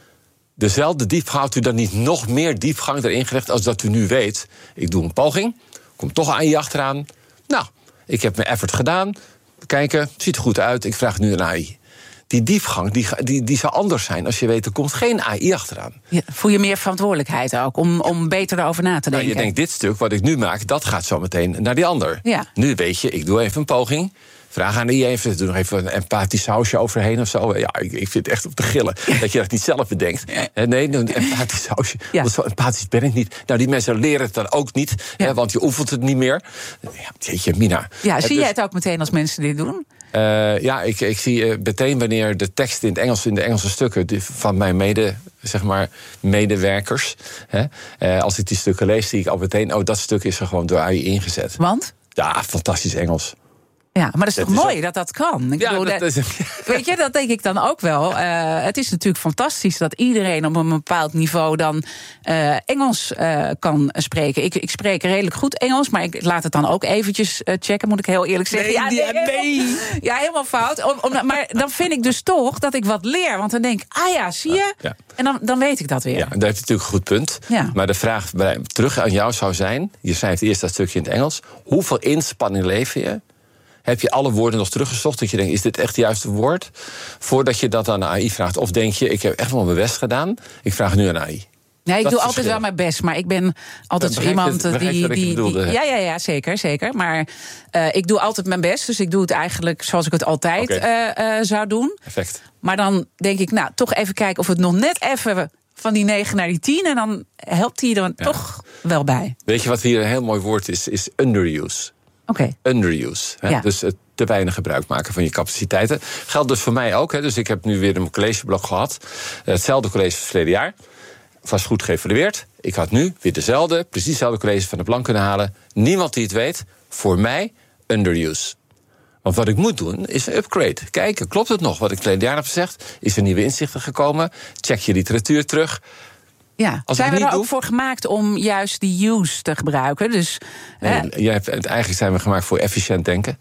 dezelfde diepgang, had u dan niet nog meer diepgang erin gelegd als dat u nu weet? Ik doe een poging, komt toch A I achteraan. Nou, ik heb mijn effort gedaan. Kijken, ziet er goed uit, ik vraag nu een A I. Die diepgang, die, die, die zou anders zijn als je weet, er komt geen A I achteraan. Ja, voel je meer verantwoordelijkheid ook, om, om beter erover na te denken? Nou, je denkt, dit stuk wat ik nu maak, dat gaat zo meteen naar die ander. Ja. Nu weet je, ik doe even een poging. Vraag aan die even, doe nog even een empathisch sausje overheen of zo. Ja, ik, ik vind het echt op te gillen dat je dat niet zelf bedenkt. Ja. Nee, een empathisch sausje. Ja. Want zo empathisch ben ik niet. Nou, die mensen leren het dan ook niet, ja. hè, want je oefent het niet meer. Ja, jeetje, Mina. Ja, zie dus, jij het ook meteen als mensen dit doen? Uh, ja, ik, ik zie uh, meteen wanneer de tekst in het Engels, in de Engelse stukken die, van mijn mede, zeg maar, medewerkers, hè, uh, als ik die stukken lees, zie ik al meteen, oh, dat stuk is er gewoon door A I ingezet. Want? Ja, fantastisch Engels. Ja, maar dat is dat toch is mooi ook... dat dat kan? Ik ja, bedoel, dat, dat is... Weet je, dat denk ik dan ook wel. Uh, het is natuurlijk fantastisch dat iedereen op een bepaald niveau dan uh, Engels uh, kan spreken. Ik, ik spreek redelijk goed Engels, maar ik laat het dan ook eventjes uh, checken, moet ik heel eerlijk zeggen. Nee, ja, nee, nee. Helemaal, ja, helemaal fout. Om, om, maar dan vind ik dus toch dat ik wat leer. Want dan denk ik, ah ja, zie je? Ja. En dan, dan weet ik dat weer. Ja, daar heeft natuurlijk een goed punt. Ja. Maar de vraag bij, terug aan jou zou zijn, je schrijft eerst dat stukje in het Engels, hoeveel inspanning lever je? Heb je alle woorden nog teruggezocht? Dat je denkt, is dit echt het juiste woord? Voordat je dat aan de A I vraagt. Of denk je, ik heb echt wel mijn best gedaan. Ik vraag nu aan A I. Nee, ik dat doe verschil. altijd wel mijn best, maar ik ben altijd zo iemand het, die, die, die, die. Ja, ja, ja, zeker, zeker. Maar uh, ik doe altijd mijn best, dus ik doe het eigenlijk zoals ik het altijd okay. uh, uh, zou doen. Perfect. Maar dan denk ik, nou, toch even kijken of het nog net even van die negen naar die tien, en dan helpt hij er ja. toch wel bij. Weet je wat hier een heel mooi woord is? Is underuse. Oké. Okay. Underuse. Hè? Ja. Dus het te weinig gebruik maken van je capaciteiten. Geldt dus voor mij ook. Hè? Dus ik heb nu weer een collegeblok gehad. Hetzelfde college als verleden jaar. Was goed geëvalueerd. Ik had nu weer dezelfde, precies dezelfde college van de plank kunnen halen. Niemand die het weet. Voor mij underuse. Want wat ik moet doen, is een upgrade. Kijken, klopt het nog wat ik verleden jaar heb gezegd? Is er nieuwe inzichten gekomen? Check je literatuur terug. Ja, als zijn we er doe, ook voor gemaakt om juist die use te gebruiken? Dus, nee, eh, jij hebt, eigenlijk zijn we gemaakt voor efficiënt denken.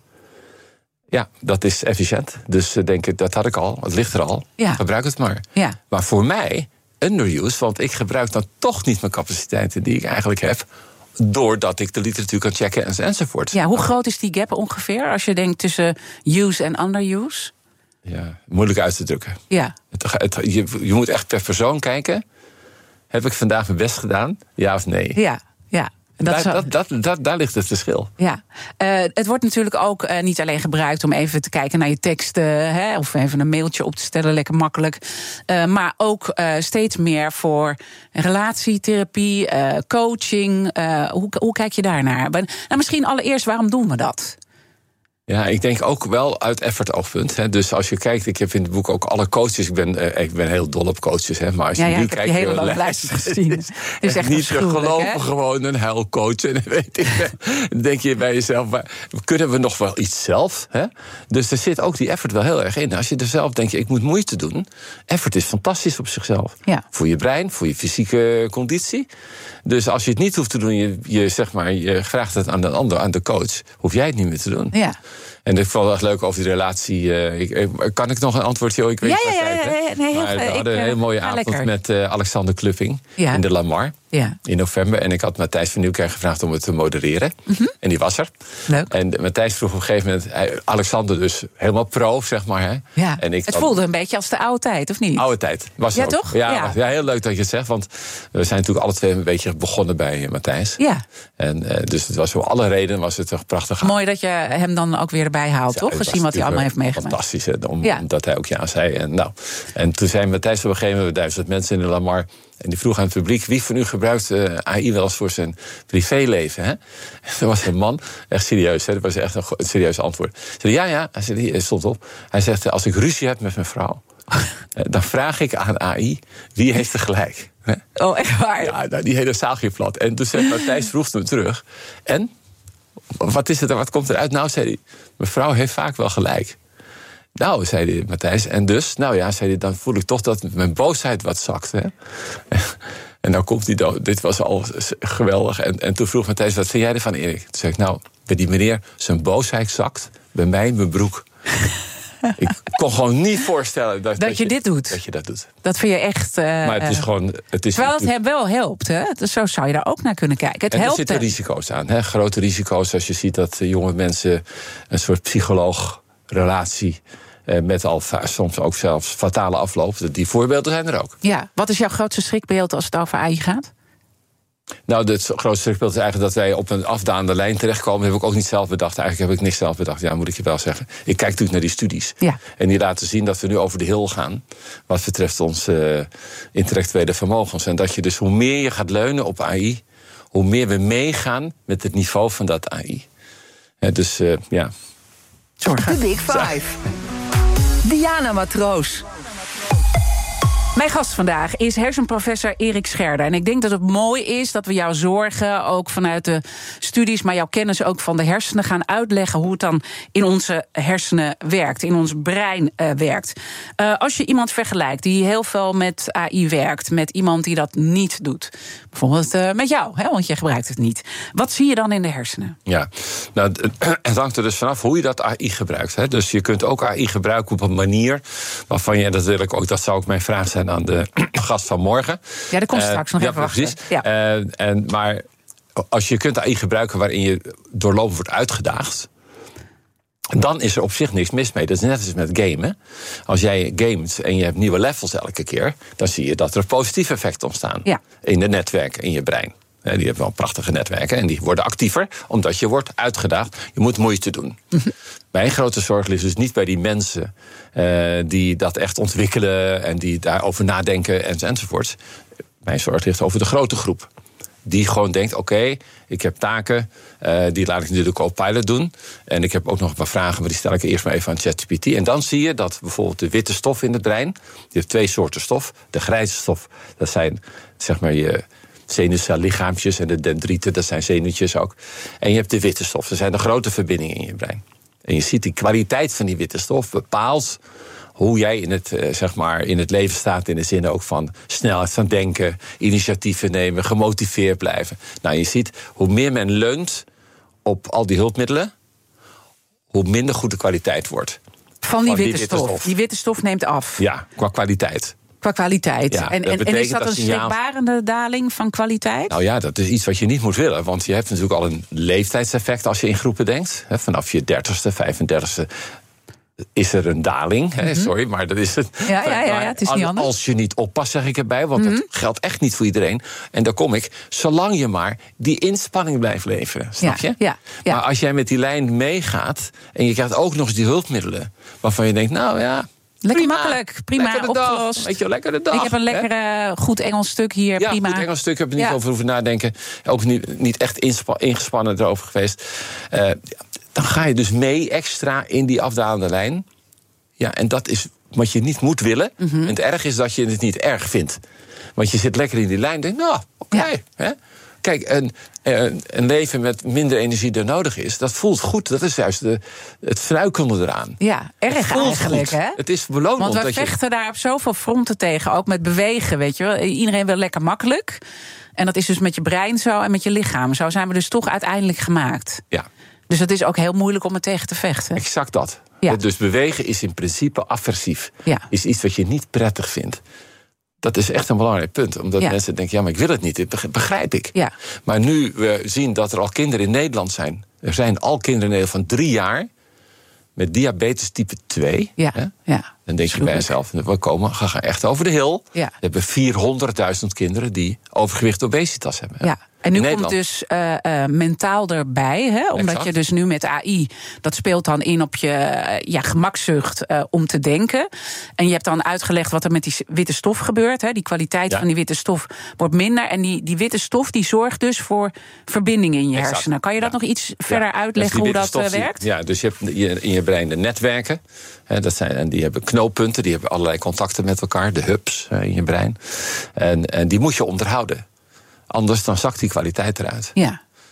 Ja, dat is efficiënt. Dus uh, denk ik, dat had ik al. Het ligt er al. Ja. Gebruik het maar. Ja. Maar voor mij, underuse, want ik gebruik dan toch niet mijn capaciteiten die ik eigenlijk heb, doordat ik de literatuur kan checken en, enzovoort. Ja, hoe groot is die gap ongeveer, als je denkt tussen use en underuse? Ja, moeilijk uit te drukken. Ja. Het, het, je, je moet echt per persoon kijken. Heb ik vandaag mijn best gedaan? Ja of nee? Ja, ja. Dat daar, zo... dat, dat, dat, daar ligt het verschil. Ja, uh, het wordt natuurlijk ook uh, niet alleen gebruikt om even te kijken naar je teksten, hè, of even een mailtje op te stellen, lekker makkelijk. Uh, maar ook uh, steeds meer voor relatietherapie, uh, coaching. Uh, hoe, hoe kijk je daarnaar? Nou, misschien allereerst, waarom doen we dat? Ja, ik denk ook wel uit effort oogpunt. Hè. Dus als je kijkt, ik heb in het boek ook alle coaches. Ik ben, uh, ik ben heel dol op coaches. Hè, maar als je ja, ja, nu ik kijkt, heb die hele lijst gezien. Het is echt niet te geloven, hè? gewoon een huilcoach. En weet ik, dan denk je bij jezelf, maar kunnen we nog wel iets zelf? Hè? Dus er zit ook die effort wel heel erg in. Als je er zelf denkt, ik moet moeite doen. Effort is fantastisch op zichzelf. Ja. Voor je brein, voor je fysieke conditie. Dus als je het niet hoeft te doen, je, je, zeg maar, je vraagt het aan de ander, aan de coach, hoef jij het niet meer te doen. Ja. En ik vond het echt leuk over die relatie. Uh, ik, kan ik nog een antwoord? Joh, ik weet ja, niet ja, ja, ja, ja, nee, maar we ik, hadden een hele mooie ja, avond lekker. met uh, Alexander Klupping ja. in de Lamar. Ja. In november. En ik had Matthijs van Nieuwkerk gevraagd om het te modereren. Mm-hmm. En die was er. Leuk. En Matthijs vroeg op een gegeven moment, hij, Alexander dus helemaal pro, zeg maar. Hè. Ja. En ik het had, voelde een beetje als de oude tijd, of niet? Oude tijd. Was ja, ook. toch? Ja, ja. ja, heel leuk dat je het zegt. Want we zijn natuurlijk alle twee een beetje begonnen bij Matthijs. Ja. En uh, dus het was voor alle redenen was het toch prachtig. Mooi dat je hem dan ook weer erbij haalt, ja, toch? Gezien wat hij allemaal heeft meegemaakt. Fantastisch, hè, om, ja. omdat hij ook ja zei. En, nou, en toen zei Matthijs op een gegeven moment, duizend mensen in de Lamar, en die vroeg aan het publiek, wie van u gebruikt uh, A I wel eens voor zijn privéleven? Hè? En er was een man, echt serieus, hè, dat was echt een, een serieus antwoord. Hij zei, ja, ja, hij, zei, hij stond op. Hij zegt, als ik ruzie heb met mijn vrouw, dan vraag ik aan A I, wie heeft er gelijk? Hè? Oh, echt waar? Ja, nou, die hele zaal ging plat. En toen zei Matthijs, vroeg hem terug, en? Wat is het er, wat komt eruit? Nou, zei hij, mijn vrouw heeft vaak wel gelijk. Nou, zei hij, Matthijs, en dus? Nou ja, zei hij, dan voel ik toch dat mijn boosheid wat zakt. Hè? En nou komt hij dood. Dit was al geweldig. En, en toen vroeg Matthijs, wat vind jij ervan, Erik? Toen zei ik, nou, bij die meneer, zijn boosheid zakt bij mij in mijn broek. Ik kon gewoon niet voorstellen dat, dat, dat je, je dit doet. Dat je dat doet. Dat vind je echt... Uh, maar het is gewoon... Het is terwijl het wel helpt, hè? Dus zo zou je daar ook naar kunnen kijken. Het en helpt, er zitten risico's aan. Hè? Grote risico's als je ziet dat jonge mensen een soort psycholoog-relatie uh, met al soms ook zelfs fatale afloop. Die voorbeelden zijn er ook. Ja, wat is jouw grootste schrikbeeld als het over A I gaat? Nou, het grootste schrikbeeld is eigenlijk dat wij op een afdaande lijn terechtkomen. Dat heb ik ook niet zelf bedacht. Eigenlijk heb ik niks zelf bedacht. Ja, moet ik je wel zeggen. Ik kijk natuurlijk naar die studies. Ja. En die laten zien dat we nu over de hill gaan. Wat betreft ons uh, intellectuele vermogens. En dat je dus hoe meer je gaat leunen op A I, hoe meer we meegaan met het niveau van dat A I. En dus, uh, ja. Zorgen. De Big Five. Diana Matroos. Mijn gast vandaag is hersenprofessor Erik Scherder. En ik denk dat het mooi is dat we jouw zorgen, ook vanuit de studies, maar jouw kennis ook van de hersenen, gaan uitleggen hoe het dan in onze hersenen werkt, in ons brein uh, werkt. Uh, als je iemand vergelijkt die heel veel met A I werkt, met iemand die dat niet doet, bijvoorbeeld uh, met jou, hè, want je gebruikt het niet. Wat zie je dan in de hersenen? Ja, nou, het hangt er dus vanaf hoe je dat A I gebruikt. Hè. Dus je kunt ook A I gebruiken op een manier waarvan je, en dat wil ik ook, dat zou ook mijn vraag zijn aan de gast van morgen. Ja, dat komt straks uh, nog ja, even precies. wachten. Ja. Uh, en, maar als je kunt A I gebruiken waarin je doorlopend wordt uitgedaagd, dan is er op zich niks mis mee. Dat is net als met gamen. Als jij gamet en je hebt nieuwe levels elke keer, dan zie je dat er positieve effecten ontstaan. Ja. In de netwerken, in je brein. Die hebben wel prachtige netwerken en die worden actiever omdat je wordt uitgedaagd. Je moet moeite doen. Mm-hmm. Mijn grote zorg ligt dus niet bij die mensen uh, die dat echt ontwikkelen en die daarover nadenken en, enzovoort. Mijn zorg ligt over de grote groep. Die gewoon denkt, oké, okay, ik heb taken, uh, die laat ik nu de co-pilot doen. En ik heb ook nog een paar vragen, maar die stel ik eerst maar even aan ChatGPT. En dan zie je dat bijvoorbeeld de witte stof in het brein, die heeft twee soorten stof. De grijze stof, dat zijn zeg maar je zenuwcellichaampjes, en de dendrieten, dat zijn zenuwtjes ook. En je hebt de witte stof, dat zijn de grote verbindingen in je brein. En je ziet die kwaliteit van die witte stof bepaalt hoe jij in het, uh, zeg maar, in het leven staat, in de zin ook van snelheid van denken, initiatieven nemen, gemotiveerd blijven. Nou, je ziet, hoe meer men leunt op al die hulpmiddelen, hoe minder goed de kwaliteit wordt. Van die, van witte, die witte stof. stof. Die witte stof neemt af. Ja, qua kwaliteit. Qua kwaliteit. Ja, en, en, en is dat, dat een signaal... schrikbarende daling van kwaliteit? Nou ja, dat is iets wat je niet moet willen. Want je hebt natuurlijk al een leeftijdseffect als je in groepen denkt. Vanaf je dertigste, vijfendertigste is er een daling. Mm-hmm. Sorry, maar dat is het. Ja, ja, ja, ja, het is niet anders. Als je niet oppast, zeg ik erbij. Want mm-hmm. dat geldt echt niet voor iedereen. En daar kom ik. Zolang je maar die inspanning blijft leveren. Snap je? Ja, ja, ja. Maar als jij met die lijn meegaat en je krijgt ook nog eens die hulpmiddelen waarvan je denkt, nou ja, lekker prima, makkelijk, prima opgelost. Weet je, lekker de dag. Ik heb een lekker uh, goed Engels stuk hier, ja, prima. Ja, goed Engels stuk, heb ik niet ja. over hoeven nadenken. Ook niet, niet echt inspa- ingespannen erover geweest. Uh, dan ga je dus mee extra in die afdalende lijn. Ja, en dat is wat je niet moet willen. Mm-hmm. En het erg is dat je het niet erg vindt. Want je zit lekker in die lijn en denkt, nou, oké. Okay, ja. Kijk, een, een leven met minder energie dan nodig is, dat voelt goed. Dat is juist de, het verruikende eraan. Ja, erg eigenlijk, goed. Hè? Het is belonend. Want we dat vechten je... daar op zoveel fronten tegen, ook met bewegen, weet je wel. Iedereen wil lekker makkelijk. En dat is dus met je brein zo en met je lichaam. Zo zijn we dus toch uiteindelijk gemaakt. Ja. Dus het is ook heel moeilijk om er tegen te vechten. Exact dat. Ja. Dus bewegen is in principe aversief. Ja. Is iets wat je niet prettig vindt. Dat is echt een belangrijk punt. Omdat ja. mensen denken, ja, maar ik wil het niet. Dat begrijp ik. Ja. Maar nu we zien dat er al kinderen in Nederland zijn. Er zijn al kinderen in Nederland van drie jaar met diabetes type twee. Ja. Hè? Ja. Dan denk je bij jezelf, we komen, gaan echt over de hill. Ja. We hebben vierhonderdduizend kinderen die overgewicht obesitas hebben. Ja. En nu komt dus uh, uh, mentaal erbij, hè? Omdat exact. je dus nu met A I, dat speelt dan in op je uh, ja, gemakzucht uh, om te denken. En je hebt dan uitgelegd wat er met die witte stof gebeurt. Hè? Die kwaliteit ja. van die witte stof wordt minder. En die, die witte stof die zorgt dus voor verbindingen in je exact. hersenen. Kan je dat ja. nog iets verder ja. uitleggen hoe dat uh, werkt? Ja, dus je hebt in je brein de netwerken. Hè, dat zijn, en die hebben knooppunten, die hebben allerlei contacten met elkaar. De hubs uh, in je brein. En, en die moet je onderhouden. Anders dan zakt die kwaliteit eruit. Ja.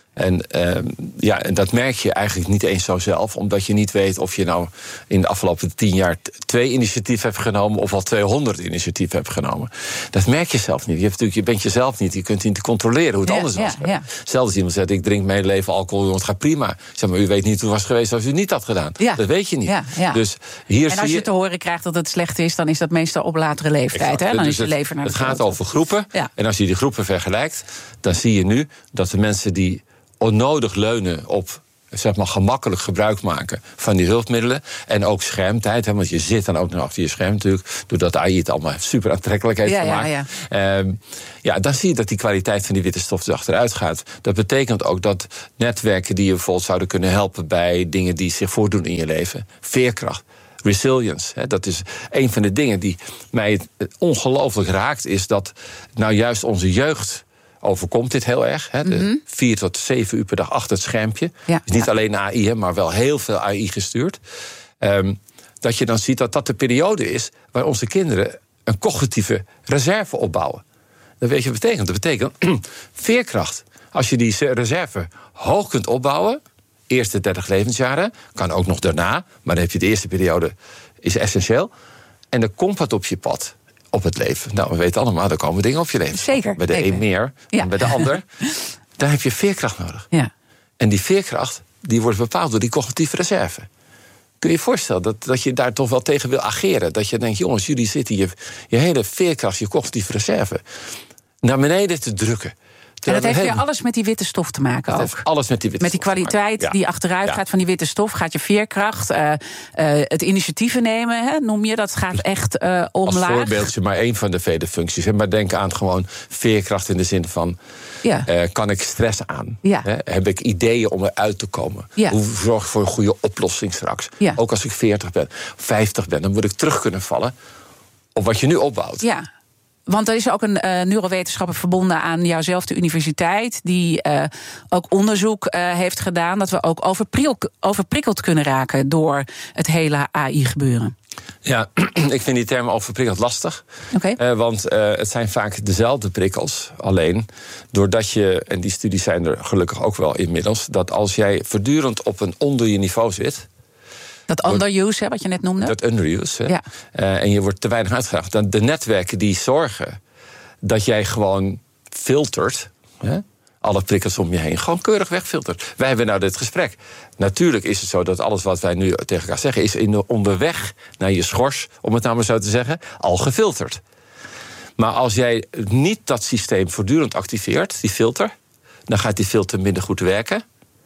En, uh, ja, en dat merk je eigenlijk niet eens zo zelf, omdat je niet weet of je nou in de afgelopen tien jaar twee initiatieven hebt genomen of al tweehonderd initiatieven hebt genomen. Dat merk je zelf niet. Je, hebt natuurlijk, je bent jezelf niet, je kunt niet controleren hoe het ja, anders was. Ja, ja. Stel dat iemand zegt, ik drink mijn leven alcohol, jongen, het gaat prima. Zeg maar, u weet niet hoe het was geweest als u het niet had gedaan. Ja. Dat weet je niet. Ja, ja. Dus hier en als je, je te horen krijgt dat het slecht is, dan is dat meestal op latere leeftijd. Hè? Dan dus is je het, lever naar het de gaat over groepen. Ja. En als je die groepen vergelijkt, dan zie je nu dat de mensen die onnodig leunen op, zeg maar, gemakkelijk gebruik maken van die hulpmiddelen. En ook schermtijd, hè, want je zit dan ook nog achter je scherm natuurlijk, doordat A I het allemaal super aantrekkelijk heeft ja, gemaakt. Ja, ja. Um, ja, dan zie je dat die kwaliteit van die witte stof dus achteruit gaat. Dat betekent ook dat netwerken die je bijvoorbeeld zouden kunnen helpen bij dingen die zich voordoen in je leven, veerkracht, resilience, hè, dat is een van de dingen die mij ongelooflijk raakt, is dat nou juist onze jeugd overkomt dit heel erg. Hè? De mm-hmm. vier tot zeven uur per dag achter het schermpje. Ja, dus niet ja. alleen A I, hè, maar wel heel veel A I gestuurd. Um, dat je dan ziet dat dat de periode is waar onze kinderen een cognitieve reserve opbouwen. Dat weet je wat betekent. Dat betekent veerkracht. Als je die reserve hoog kunt opbouwen, eerste dertig levensjaren, kan ook nog daarna, maar dan heb je de eerste periode, is essentieel. En dan komt wat op je pad. Op het leven. Nou, we weten allemaal, er komen dingen op je leven. Zeker. Bij de zeker. een meer ja. dan bij de ander. Daar heb je veerkracht nodig. Ja. En die veerkracht die wordt bepaald door die cognitieve reserve. Kun je je voorstellen dat, dat je daar toch wel tegen wil ageren? Dat je denkt, jongens, jullie zitten je, je hele veerkracht, je cognitieve reserve naar beneden te drukken. En dat heeft weer alles met die witte stof te maken ook. Heeft alles met die witte met die kwaliteit ja. die achteruit ja. gaat van die witte stof, gaat je veerkracht, uh, uh, het initiatieven nemen, hè, noem je, dat gaat echt uh, omlaag. Als voorbeeldje maar één van de vele functies. Hè, maar denk aan gewoon veerkracht in de zin van, ja. uh, kan ik stress aan? Ja. Hè, heb ik ideeën om eruit te komen? Ja. Hoe zorg ik voor een goede oplossing straks? Ja. Ook als ik veertig ben, vijftig ben, dan moet ik terug kunnen vallen op wat je nu opbouwt. Ja. Want er is ook een uh, neurowetenschapper verbonden aan jouwzelfde universiteit, die uh, ook onderzoek uh, heeft gedaan dat we ook overprikkel, overprikkeld kunnen raken door het hele A I-gebeuren. Ja, ik vind die term overprikkeld lastig. Okay. Uh, want uh, het zijn vaak dezelfde prikkels. Alleen doordat je, en die studies zijn er gelukkig ook wel inmiddels, dat als jij voortdurend op een onder je niveau zit, dat underuse, hè, wat je net noemde? Dat underuse, hè. Ja. Uh, en je wordt te weinig uitgedaagd. Dan de netwerken die zorgen dat jij gewoon filtert, hè, alle prikkels om je heen, gewoon keurig wegfiltert. Wij hebben nou dit gesprek. Natuurlijk is het zo dat alles wat wij nu tegen elkaar zeggen, is in de onderweg naar je schors, om het nou maar zo te zeggen, al gefilterd. Maar als jij niet dat systeem voortdurend activeert, die filter, dan gaat die filter minder goed werken.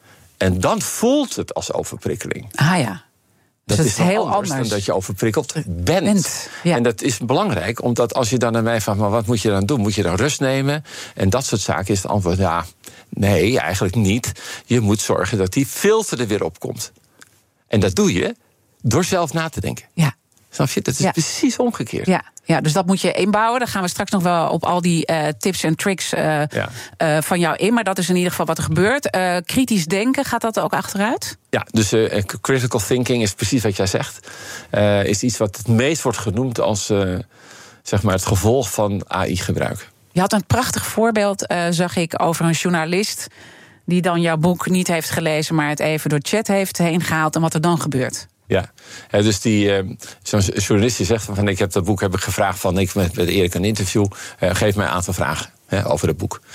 En dan voelt het als overprikkeling. Ah ja. Dat dus is heel anders, anders dan dat je overprikkeld bent. bent ja. En dat is belangrijk, omdat als je dan naar mij vraagt, maar wat moet je dan doen? Moet je dan rust nemen? En dat soort zaken is het antwoord, ja, nee, eigenlijk niet. Je moet zorgen dat die filter er weer opkomt. En dat doe je door zelf na te denken. Ja. Snap je? Dat is ja. precies omgekeerd. Ja. Ja, dus dat moet je inbouwen. Daar gaan we straks nog wel op al die uh, tips en tricks uh, ja. uh, van jou in. Maar dat is in ieder geval wat er gebeurt. Uh, kritisch denken, gaat dat ook achteruit? Ja, dus uh, critical thinking is precies wat jij zegt. Uh, is iets wat het meest wordt genoemd als uh, zeg maar het gevolg van A I-gebruik. Je had een prachtig voorbeeld, uh, zag ik, over een journalist die dan jouw boek niet heeft gelezen, maar het even door chat heeft heen gehaald en wat er dan gebeurt. Ja, dus die, uh, zo'n journalist die zegt van, ik heb dat boek heb ik gevraagd van, ik met, met Erik een interview, uh, geef mij een aantal vragen hè, over het boek.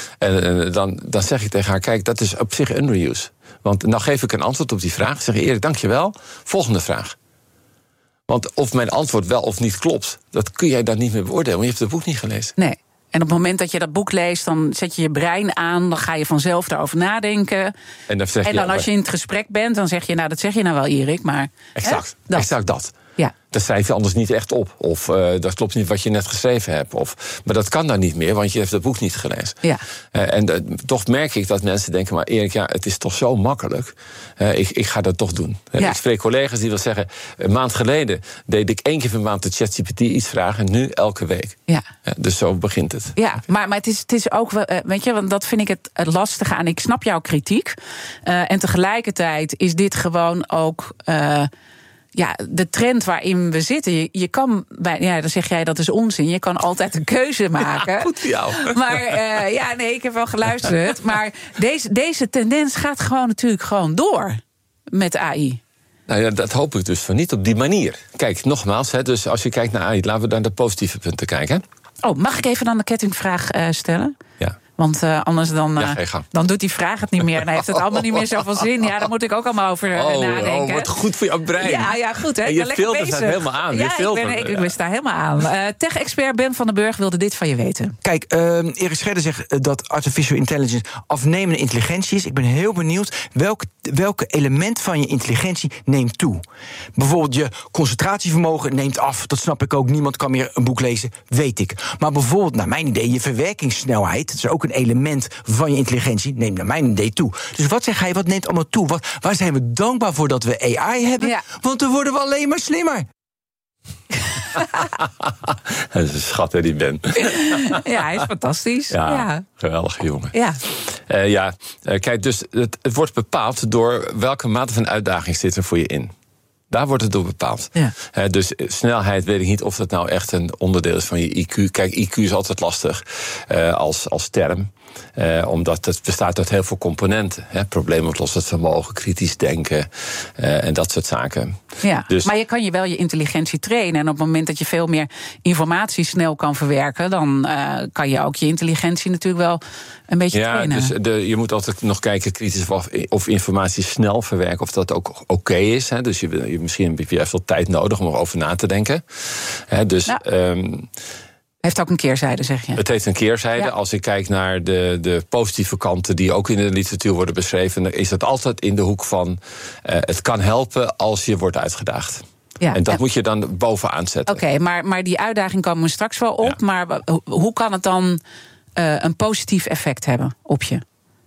En uh, dan, dan zeg ik tegen haar, kijk, dat is op zich underuse. Want nou geef ik een antwoord op die vraag. Ik zeg, Erik, dankjewel. Volgende vraag. Want of mijn antwoord wel of niet klopt, dat kun jij dan niet meer beoordelen, want je hebt het boek niet gelezen. Nee. En op het moment dat je dat boek leest, dan zet je je brein aan, dan ga je vanzelf daarover nadenken. En dan, zeg je, en dan als je in het gesprek bent, dan zeg je, nou, dat zeg je nou wel, Erik, maar... Exact, hè, dat. exact dat. Ja. Dat schrijf je anders niet echt op. Of uh, dat klopt niet wat je net geschreven hebt. Of, maar dat kan dan niet meer, want je hebt het boek niet gelezen. Ja. Uh, en uh, toch merk ik dat mensen denken, maar Erik, ja, het is toch zo makkelijk. Uh, ik, ik ga dat toch doen. Uh, ja. Ik spreek collega's die wil zeggen, een maand geleden deed ik één keer per maand de ChatGPT iets vragen, en nu elke week. Ja. Uh, dus zo begint het. Ja, maar, maar het, is, het is ook, uh, weet je, want dat vind ik het, het lastige aan. Ik snap jouw kritiek. Uh, en tegelijkertijd is dit gewoon ook... Uh, ja, de trend waarin we zitten. Je, je kan, bij, ja, dan zeg jij dat is onzin. Je kan altijd een keuze maken. Ja, goed voor jou. Maar uh, ja, nee, ik heb wel geluisterd. Maar deze, deze tendens gaat gewoon natuurlijk gewoon door met A I. Nou ja, dat hoop ik dus van niet op die manier. Kijk, nogmaals, hè, dus als je kijkt naar A I, laten we naar de positieve punten kijken. Oh, mag ik even dan de kettingvraag uh, stellen? Ja. Want uh, anders dan, uh, ja, dan doet die vraag het niet meer. Dan heeft het allemaal niet meer zoveel zin. Ja, daar moet ik ook allemaal over uh, oh, nadenken. Oh, wat goed voor jouw brein. Ja, ja goed. Hè? En je filtert het helemaal aan. Ja, je filtert, ik, ben, ik, ja. ik ben sta helemaal aan. Uh, Tech-expert Ben van den Burg wilde dit van je weten. Kijk, uh, Erik Scherder zegt dat artificial intelligence afnemende intelligentie is. Ik ben heel benieuwd welke, welke element van je intelligentie neemt toe. Bijvoorbeeld je concentratievermogen neemt af. Dat snap ik ook. Niemand kan meer een boek lezen, weet ik. Maar bijvoorbeeld, naar mijn idee, je verwerkingssnelheid, dat is ook een element van je intelligentie, neemt naar mijn idee toe. Dus wat zeg hij, wat neemt allemaal toe? Wat, waar zijn we dankbaar voor dat we A I hebben? Ja. Want dan worden we alleen maar slimmer. Dat is een schat, hè, die Ben. Ja, hij is fantastisch. Ja, ja. Geweldige jongen. Ja, uh, ja. Uh, kijk, dus het, het wordt bepaald door welke mate van uitdaging zit er voor je in. Daar wordt het door bepaald. Ja. Uh, dus snelheid weet ik niet of dat nou echt een onderdeel is van je I Q. Kijk, I Q is altijd lastig uh, als, als term. Uh, omdat het bestaat uit heel veel componenten. Hè? Probleemoplossend vermogen, kritisch denken uh, en dat soort zaken. Ja, dus, maar je kan je wel je intelligentie trainen. En op het moment dat je veel meer informatie snel kan verwerken, dan uh, kan je ook je intelligentie natuurlijk wel een beetje ja, trainen. Dus de, je moet altijd nog kijken kritisch of, of informatie snel verwerken, of dat ook oké okay is. Hè? Dus je, je misschien heb je even veel tijd nodig om erover na te denken. Hè? Dus ja. um, heeft ook een keerzijde, zeg je? Het heeft een keerzijde. Ja. Als ik kijk naar de, de positieve kanten die ook in de literatuur worden beschreven, dan is dat altijd in de hoek van uh, het kan helpen als je wordt uitgedaagd. Ja, en dat en... moet je dan bovenaan zetten. Oké, okay, maar, maar die uitdaging komen we straks wel op. Ja. Maar hoe kan het dan uh, een positief effect hebben op je?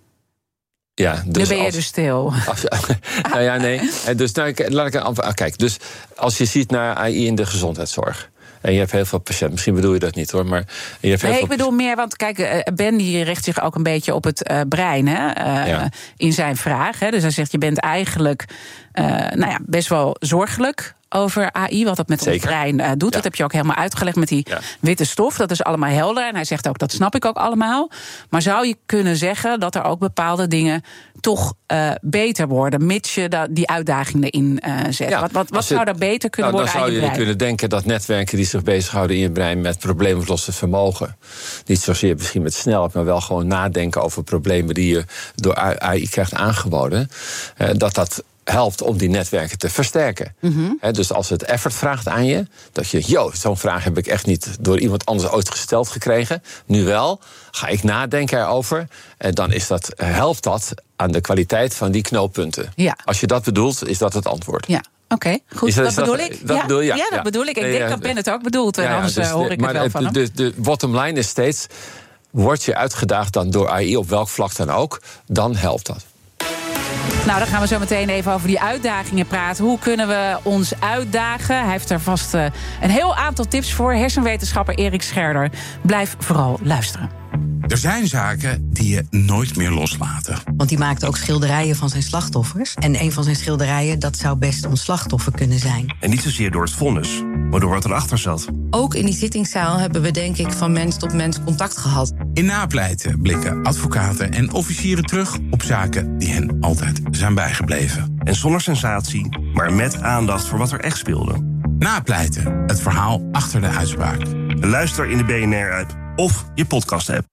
Ja, dus nu ben je als, dus stil. Als, nou ja, nee. En dus nou, laat ik aan. Kijk, dus als je ziet naar A I in de gezondheidszorg. En je hebt heel veel patiënten. Misschien bedoel je dat niet hoor. Maar je hebt heel nee, veel ik bedoel meer, want kijk, Ben die richt zich ook een beetje op het uh, brein hè, uh, ja. in zijn vraag. Hè. Dus hij zegt, je bent eigenlijk uh, nou ja, best wel zorgelijk over A I, wat dat met Zeker. ons brein uh, doet. Ja. Dat heb je ook helemaal uitgelegd met die ja. witte stof. Dat is allemaal helder. En hij zegt ook, dat snap ik ook allemaal. Maar zou je kunnen zeggen dat er ook bepaalde dingen toch uh, beter worden, mits je da- die uitdaging erin uh, zet? Ja, wat wat, wat zou daar beter kunnen nou, worden aan je brein? Dan zou je kunnen denken dat netwerken die zich bezighouden in je brein met probleemoplossend vermogen, niet zozeer misschien met snelheid, maar wel gewoon nadenken over problemen die je door A I krijgt aangeboden, uh, dat dat helpt om die netwerken te versterken. Mm-hmm. He, dus als het effort vraagt aan je, dat je, yo, zo'n vraag heb ik echt niet door iemand anders ooit gesteld gekregen. Nu wel, ga ik nadenken erover. En dan is dat, helpt dat aan de kwaliteit van die knooppunten. Ja. Als je dat bedoelt, is dat het antwoord. Ja. Oké, okay, goed. Dat, dat bedoel dat, ik. Dat ja, bedoel, ja, ja, dat ja. bedoel ik. Ik nee, denk ja, dat Ben het ook bedoelt. En ja, anders dus hoor ik de, het wel het, van hem. De, de bottom line is steeds, word je uitgedaagd dan door A I, op welk vlak dan ook, dan helpt dat. Nou, dan gaan we zo meteen even over die uitdagingen praten. Hoe kunnen we ons uitdagen? Hij heeft er vast uh, een heel aantal tips voor. Hersenwetenschapper Erik Scherder. Blijf vooral luisteren. Er zijn zaken die je nooit meer loslaten. Want die maakte ook schilderijen van zijn slachtoffers. En een van zijn schilderijen, dat zou best ons slachtoffer kunnen zijn. En niet zozeer door het vonnis, maar door wat erachter zat. Ook in die zittingszaal hebben we denk ik van mens tot mens contact gehad. In Napleiten blikken advocaten en officieren terug op zaken die hen altijd zijn bijgebleven. En zonder sensatie, maar met aandacht voor wat er echt speelde. Napleiten, het verhaal achter de uitspraak. Luister in de B N R-app of je podcast-app.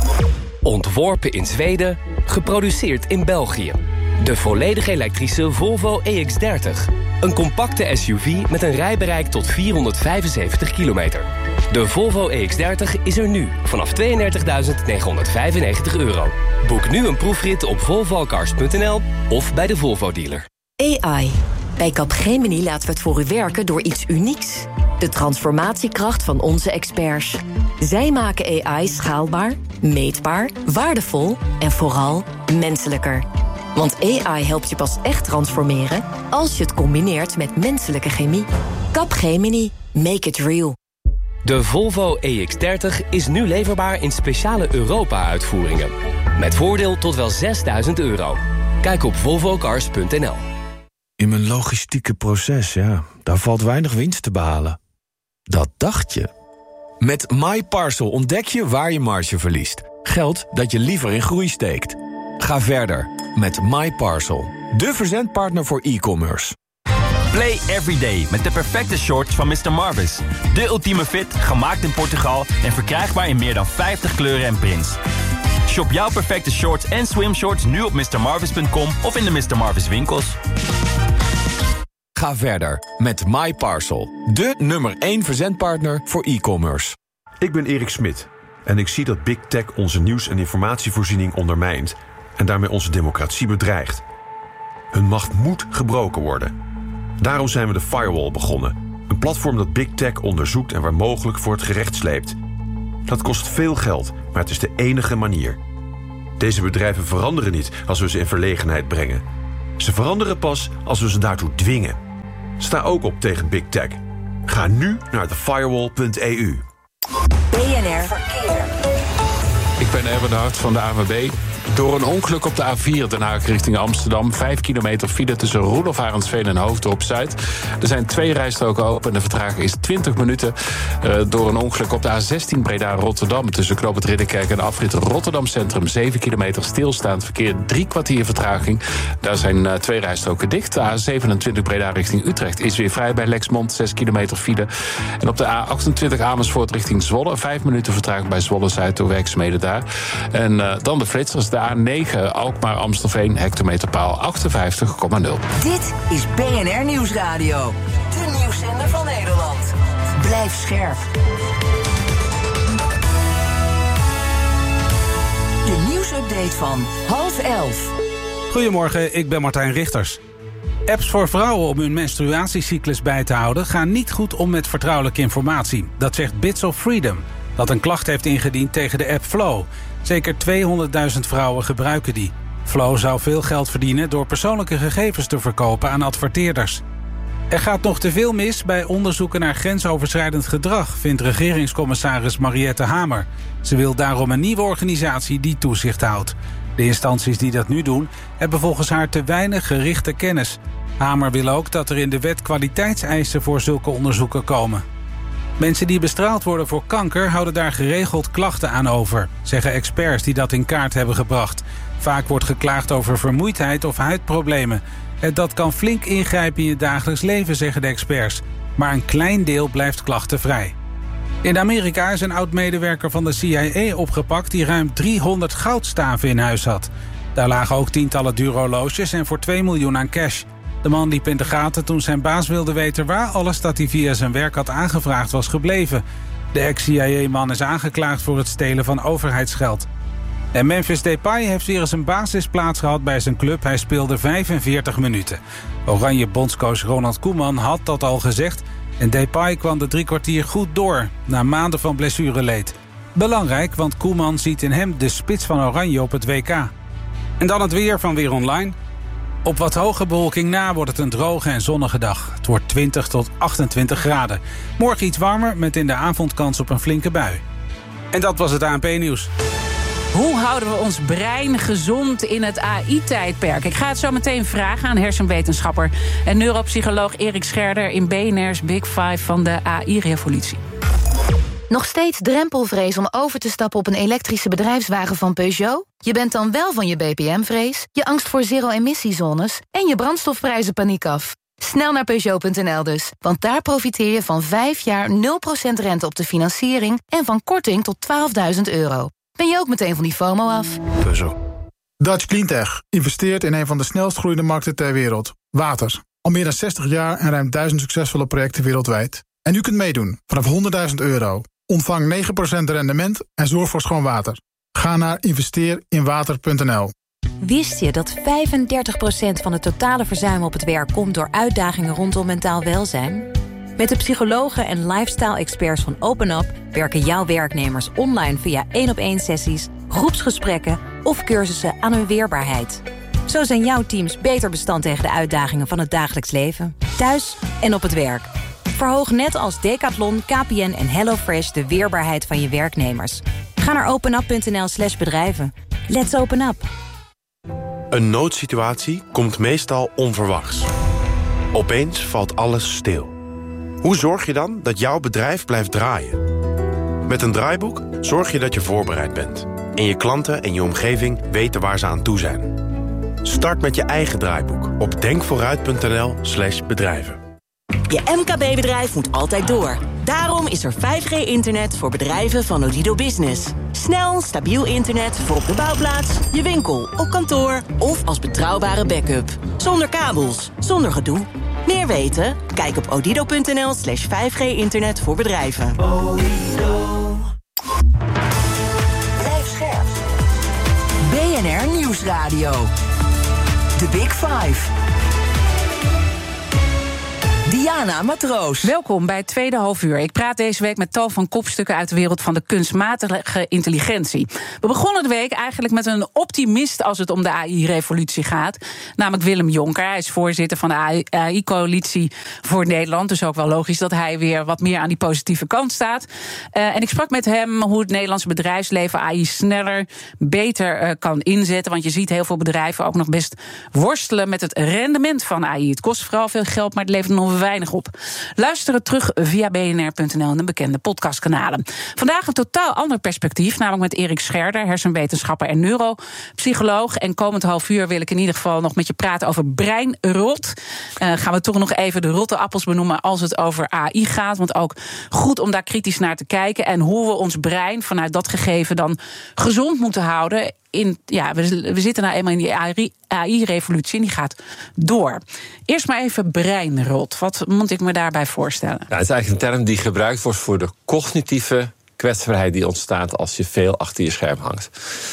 Ontworpen in Zweden, geproduceerd in België. De volledig elektrische Volvo E X dertig. Een compacte S U V met een rijbereik tot vierhonderdvijfenzeventig kilometer. De Volvo E X dertig is er nu vanaf tweeëndertigduizend negenhonderdvijfennegentig euro. Boek nu een proefrit op volvocars punt n l of bij de Volvo-dealer. A I. Bij Capgemini laten we het voor u werken door iets unieks. De transformatiekracht van onze experts. Zij maken A I schaalbaar, meetbaar, waardevol en vooral menselijker. Want A I helpt je pas echt transformeren als je het combineert met menselijke chemie. Capgemini. Make it real. De Volvo E X dertig is nu leverbaar in speciale Europa-uitvoeringen. Met voordeel tot wel zesduizend euro. Kijk op volvocars punt n l. In mijn logistieke proces, ja, daar valt weinig winst te behalen. Dat dacht je. Met MyParcel ontdek je waar je marge verliest. Geld dat je liever in groei steekt. Ga verder met MyParcel, de verzendpartner voor e-commerce. Play everyday met de perfecte shorts van mister Marvis. De ultieme fit, gemaakt in Portugal en verkrijgbaar in meer dan vijftig kleuren en prints. Shop jouw perfecte shorts en swimshorts nu op mister marvis punt com of in de mister Marvis winkels. Ga verder met MyParcel, de nummer één verzendpartner voor e-commerce. Ik ben Erik Smit en ik zie dat Big Tech onze nieuws- en informatievoorziening ondermijnt en daarmee onze democratie bedreigt. Hun macht moet gebroken worden. Daarom zijn we de Firewall begonnen. Een platform dat Big Tech onderzoekt en waar mogelijk voor het gerecht sleept. Dat kost veel geld, maar het is de enige manier. Deze bedrijven veranderen niet als we ze in verlegenheid brengen. Ze veranderen pas als we ze daartoe dwingen. Sta ook op tegen Big Tech. Ga nu naar de firewall punt e u. B N R Verkeer. Ik ben Erwin de Hart van de A N W B. Door een ongeluk op de A vier Den Haag richting Amsterdam. Vijf kilometer file tussen Roelof Arendsveen en Hoofddorp Zuid. Er zijn twee rijstroken open en de vertraging is twintig minuten. Uh, door een ongeluk op de A zestien Breda-Rotterdam. Tussen Knoop het Ridderkerk en afrit Rotterdam Centrum. zeven kilometer stilstaand verkeer. Drie kwartier vertraging. Daar zijn uh, twee rijstroken dicht. De A zevenentwintig Breda richting Utrecht is weer vrij bij Lexmond. zes kilometer file. En op de A achtentwintig Amersfoort richting Zwolle. vijf minuten vertraging bij Zwolle-Zuid door werkzaamheden daar. En uh, dan de flitsers. De A negen Alkmaar-Amstelveen, hectometerpaal achtenvijftig komma nul. Dit is B N R Nieuwsradio. De nieuwszender van Nederland. Blijf scherp. De nieuwsupdate van half elf. Goedemorgen, ik ben Martijn Richters. Apps voor vrouwen om hun menstruatiecyclus bij te houden gaan niet goed om met vertrouwelijke informatie. Dat zegt Bits of Freedom, dat een klacht heeft ingediend tegen de app Flow. Zeker tweehonderdduizend vrouwen gebruiken die. Flow zou veel geld verdienen door persoonlijke gegevens te verkopen aan adverteerders. Er gaat nog te veel mis bij onderzoeken naar grensoverschrijdend gedrag, vindt regeringscommissaris Mariette Hamer. Ze wil daarom een nieuwe organisatie die toezicht houdt. De instanties die dat nu doen, hebben volgens haar te weinig gerichte kennis. Hamer wil ook dat er in de wet kwaliteitseisen voor zulke onderzoeken komen. Mensen die bestraald worden voor kanker houden daar geregeld klachten aan over, zeggen experts die dat in kaart hebben gebracht. Vaak wordt geklaagd over vermoeidheid of huidproblemen. En dat kan flink ingrijpen in je dagelijks leven, zeggen de experts. Maar een klein deel blijft klachtenvrij. In Amerika is een oud-medewerker van de C I A opgepakt die ruim driehonderd goudstaven in huis had. Daar lagen ook tientallen dure horloges en voor twee miljoen aan cash. De man liep in de gaten toen zijn baas wilde weten waar alles dat hij via zijn werk had aangevraagd was gebleven. De ex-C I A-man is aangeklaagd voor het stelen van overheidsgeld. En Memphis Depay heeft weer eens een basisplaats gehad bij zijn club. Hij speelde vijfenveertig minuten. Oranje bondscoach Ronald Koeman had dat al gezegd. En Depay kwam de drie kwartier goed door, na maanden van blessureleed. Belangrijk, want Koeman ziet in hem de spits van Oranje op het W K. En dan het weer van Weer Online. Op wat hoge bewolking na wordt het een droge en zonnige dag. Het wordt twintig tot achtentwintig graden. Morgen iets warmer, met in de avond kans op een flinke bui. En dat was het A N P-nieuws. Hoe houden we ons brein gezond in het A I-tijdperk? Ik ga het zo meteen vragen aan hersenwetenschapper en neuropsycholoog Erik Scherder in B N R's Big Five van de A I-revolutie. Nog steeds drempelvrees om over te stappen op een elektrische bedrijfswagen van Peugeot? Je bent dan wel van je B P M-vrees, je angst voor zero-emissiezones en je brandstofprijzen paniek af. Snel naar Peugeot punt n l dus, want daar profiteer je van vijf jaar nul procent rente op de financiering en van korting tot twaalfduizend euro. Ben je ook meteen van die FOMO af? Peugeot. Dutch Cleantech investeert in een van de snelst groeiende markten ter wereld. Water. Al meer dan zestig jaar en ruim duizend succesvolle projecten wereldwijd. En u kunt meedoen vanaf honderdduizend euro. Ontvang negen procent rendement en zorg voor schoon water. Ga naar investeer in water punt n l. Wist je dat vijfendertig procent van het totale verzuim op het werk komt door uitdagingen rondom mentaal welzijn? Met de psychologen en lifestyle-experts van OpenUp werken jouw werknemers online via één op één sessies, groepsgesprekken of cursussen aan hun weerbaarheid. Zo zijn jouw teams beter bestand tegen de uitdagingen van het dagelijks leven, thuis en op het werk. Verhoog net als Decathlon, K P N en HelloFresh de weerbaarheid van je werknemers. Ga naar openup punt n l slash bedrijven. Let's open up. Een noodsituatie komt meestal onverwachts. Opeens valt alles stil. Hoe zorg je dan dat jouw bedrijf blijft draaien? Met een draaiboek zorg je dat je voorbereid bent. En je klanten en je omgeving weten waar ze aan toe zijn. Start met je eigen draaiboek op denkvooruit.nl slash bedrijven. Je M K B-bedrijf moet altijd door. Daarom is er vijf G internet voor bedrijven van Odido Business. Snel, stabiel internet voor op de bouwplaats, je winkel, op kantoor of als betrouwbare backup. Zonder kabels, zonder gedoe. Meer weten? Kijk op odido.nl slash 5G internet voor bedrijven. Blijf scherp. B N R Nieuwsradio. The Big Five. Diana Matroos. Welkom bij het tweede halfuur. Ik praat deze week met tal van kopstukken uit de wereld van de kunstmatige intelligentie. We begonnen de week eigenlijk met een optimist als het om de A I-revolutie gaat. Namelijk Willem Jonker. Hij is voorzitter van de A I-coalitie voor Nederland. Dus ook wel logisch dat hij weer wat meer aan die positieve kant staat. Uh, en ik sprak met hem hoe het Nederlandse bedrijfsleven A I sneller, beter uh, kan inzetten. Want je ziet heel veel bedrijven ook nog best worstelen met het rendement van A I. Het kost vooral veel geld, maar het levert nog weinig op. Luister het terug via b n r punt n l en de bekende podcastkanalen. Vandaag een totaal ander perspectief, namelijk met Erik Scherder, hersenwetenschapper en neuropsycholoog. En komend half uur wil ik in ieder geval nog met je praten over breinrot. Uh, gaan we toch nog even de rotte appels benoemen als het over A I gaat. Want ook goed om daar kritisch naar te kijken en hoe we ons brein vanuit dat gegeven dan gezond moeten houden. In, ja, we, we zitten nou eenmaal in die A I-revolutie en die gaat door. Eerst maar even breinrot. Wat moet ik me daarbij voorstellen? Nou, het is eigenlijk een term die gebruikt wordt voor de cognitieve kwetsbaarheid die ontstaat als je veel achter je scherm hangt.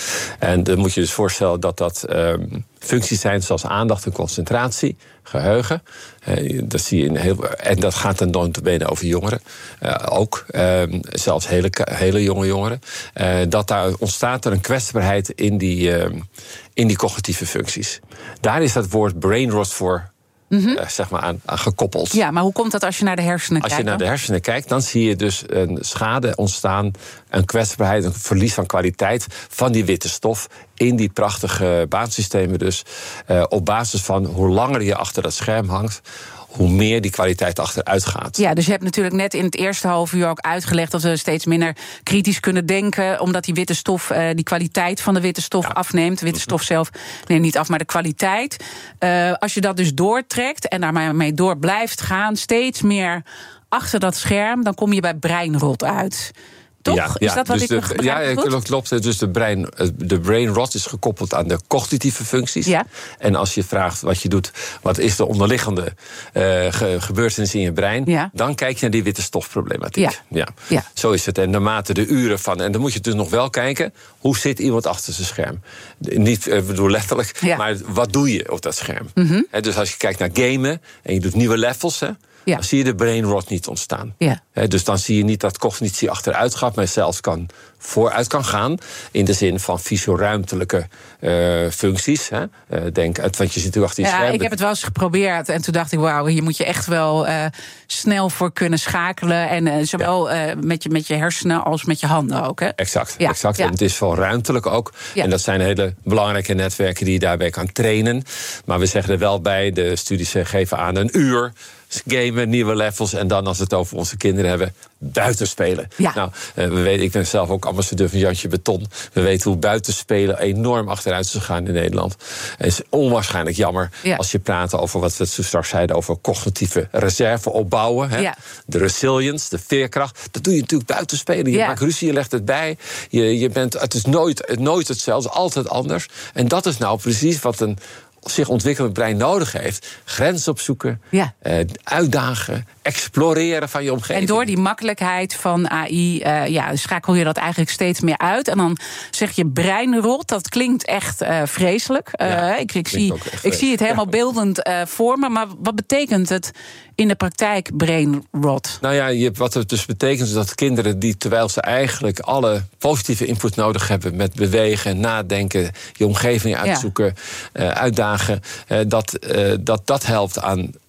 En dan moet je dus voorstellen dat dat um, functies zijn zoals aandacht en concentratie, geheugen. Uh, dat zie je in heel, en dat gaat dan notabene over jongeren. Uh, ook, um, zelfs hele, hele jonge jongeren. Uh, dat daar ontstaat er een kwetsbaarheid in die, um, in die cognitieve functies. Daar is dat woord brainrot voor Mm-hmm. Uh, zeg maar aan, aan gekoppeld. Ja, maar hoe komt dat als je naar de hersenen als kijkt? Als je naar de hersenen kijkt, dan zie je dus een schade ontstaan, een kwetsbaarheid, een verlies van kwaliteit van die witte stof in die prachtige baansystemen dus. Uh, op basis van hoe langer je achter dat scherm hangt, hoe meer die kwaliteit achteruit gaat. Ja, dus je hebt natuurlijk net in het eerste half uur ook uitgelegd dat we steeds minder kritisch kunnen denken, omdat die witte stof, uh, die kwaliteit van de witte stof ja. afneemt. De witte stof zelf neemt niet af, maar de kwaliteit. Uh, als je dat dus doortrekt en daarmee door blijft gaan, steeds meer achter dat scherm, dan kom je bij breinrot uit. Toch? Ja, is ja, dat wat dus ik de, begrijp? Ja, goed? klopt. Dus de brein, de brain rot is gekoppeld aan de cognitieve functies. Ja. En als je vraagt wat je doet, wat is de onderliggende uh, ge, gebeurtenis in je brein, ja. dan kijk je naar die witte stofproblematiek. Ja. Ja. Ja. Zo is het. En naarmate de uren van. En dan moet je dus nog wel kijken, hoe zit iemand achter zijn scherm? Niet, ik bedoel letterlijk, ja. maar wat doe je op dat scherm? Mm-hmm. He, dus als je kijkt naar gamen en je doet nieuwe levels, hè, ja. dan zie je de brain rot niet ontstaan. Ja. He, dus dan zie je niet dat cognitie achteruit gaat, maar zelfs kan vooruit kan gaan. In de zin van fysioruimtelijke uh, functies. Hè. Uh, denk, want je zit natuurlijk achter je ja, scherm. Ik heb het wel eens geprobeerd. En toen dacht ik, wauw, hier moet je echt wel uh, snel voor kunnen schakelen. En uh, zowel ja. uh, met, je, met je hersenen als met je handen ook. Hè? Exact, ja. exact. Ja. En het is vooral ruimtelijk ook. Ja. En dat zijn hele belangrijke netwerken die je daarbij kan trainen. Maar we zeggen er wel bij, de studies geven aan een uur gamen, nieuwe levels. En dan als we het over onze kinderen hebben, buitenspelen. Ja. Nou, we weten, ik ben zelf ook ambassadeur van Jantje Beton. We weten hoe buitenspelen enorm achteruit is gegaan in Nederland. Het is onwaarschijnlijk jammer ja. als je praat over wat we zo straks zeiden over cognitieve reserve opbouwen. Hè? Ja. De resilience, de veerkracht. Dat doe je natuurlijk buitenspelen. Je ja. maakt ruzie, je legt het bij. Je, je bent, het is nooit, nooit hetzelfde, altijd anders. En dat is nou precies wat een zich ontwikkelend brein nodig heeft. Grenzen opzoeken, ja. uh, uitdagen, exploreren van je omgeving. En door die makkelijkheid van A I uh, ja, schakel je dat eigenlijk steeds meer uit. En dan zeg je breinrot, dat klinkt echt uh, vreselijk. Uh, ja, ik, ik, zie, ik zie het helemaal beeldend uh, voor me. Maar wat betekent het in de praktijk, brainrot? Nou ja, je, wat het dus betekent is dat kinderen die, terwijl ze eigenlijk alle positieve input nodig hebben met bewegen, nadenken, je omgeving uitzoeken, ja. uh, uitdagen, uh, dat, uh, dat dat helpt aan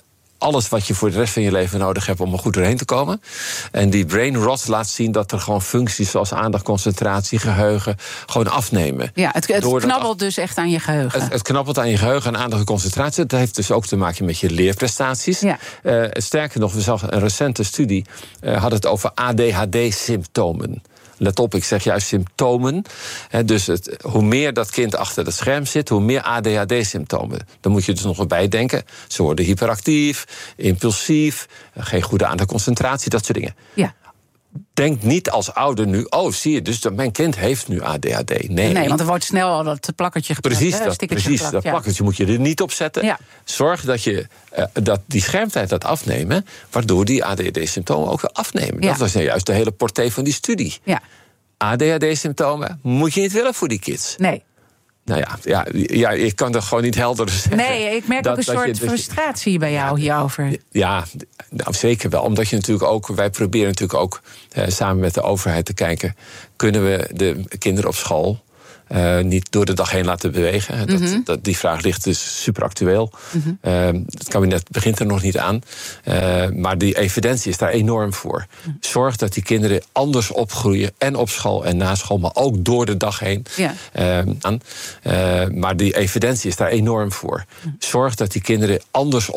alles wat je voor de rest van je leven nodig hebt om er goed doorheen te komen. En die brain rot laat zien dat er gewoon functies zoals aandacht, concentratie, geheugen gewoon afnemen. Ja, het, het knabbelt dus echt aan je geheugen. Het, het knabbelt aan je geheugen en aandacht en concentratie. Dat heeft dus ook te maken met je leerprestaties. Ja. Uh, sterker nog, we zagen een recente studie, uh, had het over A D H D-symptomen. Let op, ik zeg juist symptomen. He, dus het, hoe meer dat kind achter het scherm zit, hoe meer A D H D-symptomen. Dan moet je dus nog wel bij denken. Ze worden hyperactief, impulsief, geen goede aandacht, concentratie, dat soort dingen. Ja. Denk niet als ouder nu, oh, zie je, dus dat mijn kind heeft nu A D H D. Nee, nee want er wordt snel al dat plakkertje geplakt. Precies, hè, dat, precies geplakt, dat ja. plakkertje moet je er niet op zetten. Ja. Zorg dat, je, uh, dat die schermtijd gaat afnemen, waardoor die A D H D-symptomen ook weer afnemen. Ja. Dat was nou juist de hele portée van die studie. Ja. A D H D-symptomen moet je niet willen voor die kids. Nee. Nou ja, ja, ja, ik kan dat gewoon niet helder zeggen. Nee, ik merk dat, ook een soort je, frustratie je, bij jou ja, hierover. Ja, nou, zeker wel. Omdat je natuurlijk ook, wij proberen natuurlijk ook eh, samen met de overheid te kijken, kunnen we de kinderen op school Uh, niet door de dag heen laten bewegen. Dat, mm-hmm. dat, die vraag ligt dus super actueel. Mm-hmm. Uh, het kabinet begint er nog niet aan. Uh, maar die evidentie is daar enorm voor. Mm. Zorg dat die kinderen anders opgroeien. En op school en na school, maar ook door de dag heen. Ja. Uh, aan. Uh, maar die evidentie is daar enorm voor. Mm. Zorg dat die kinderen anders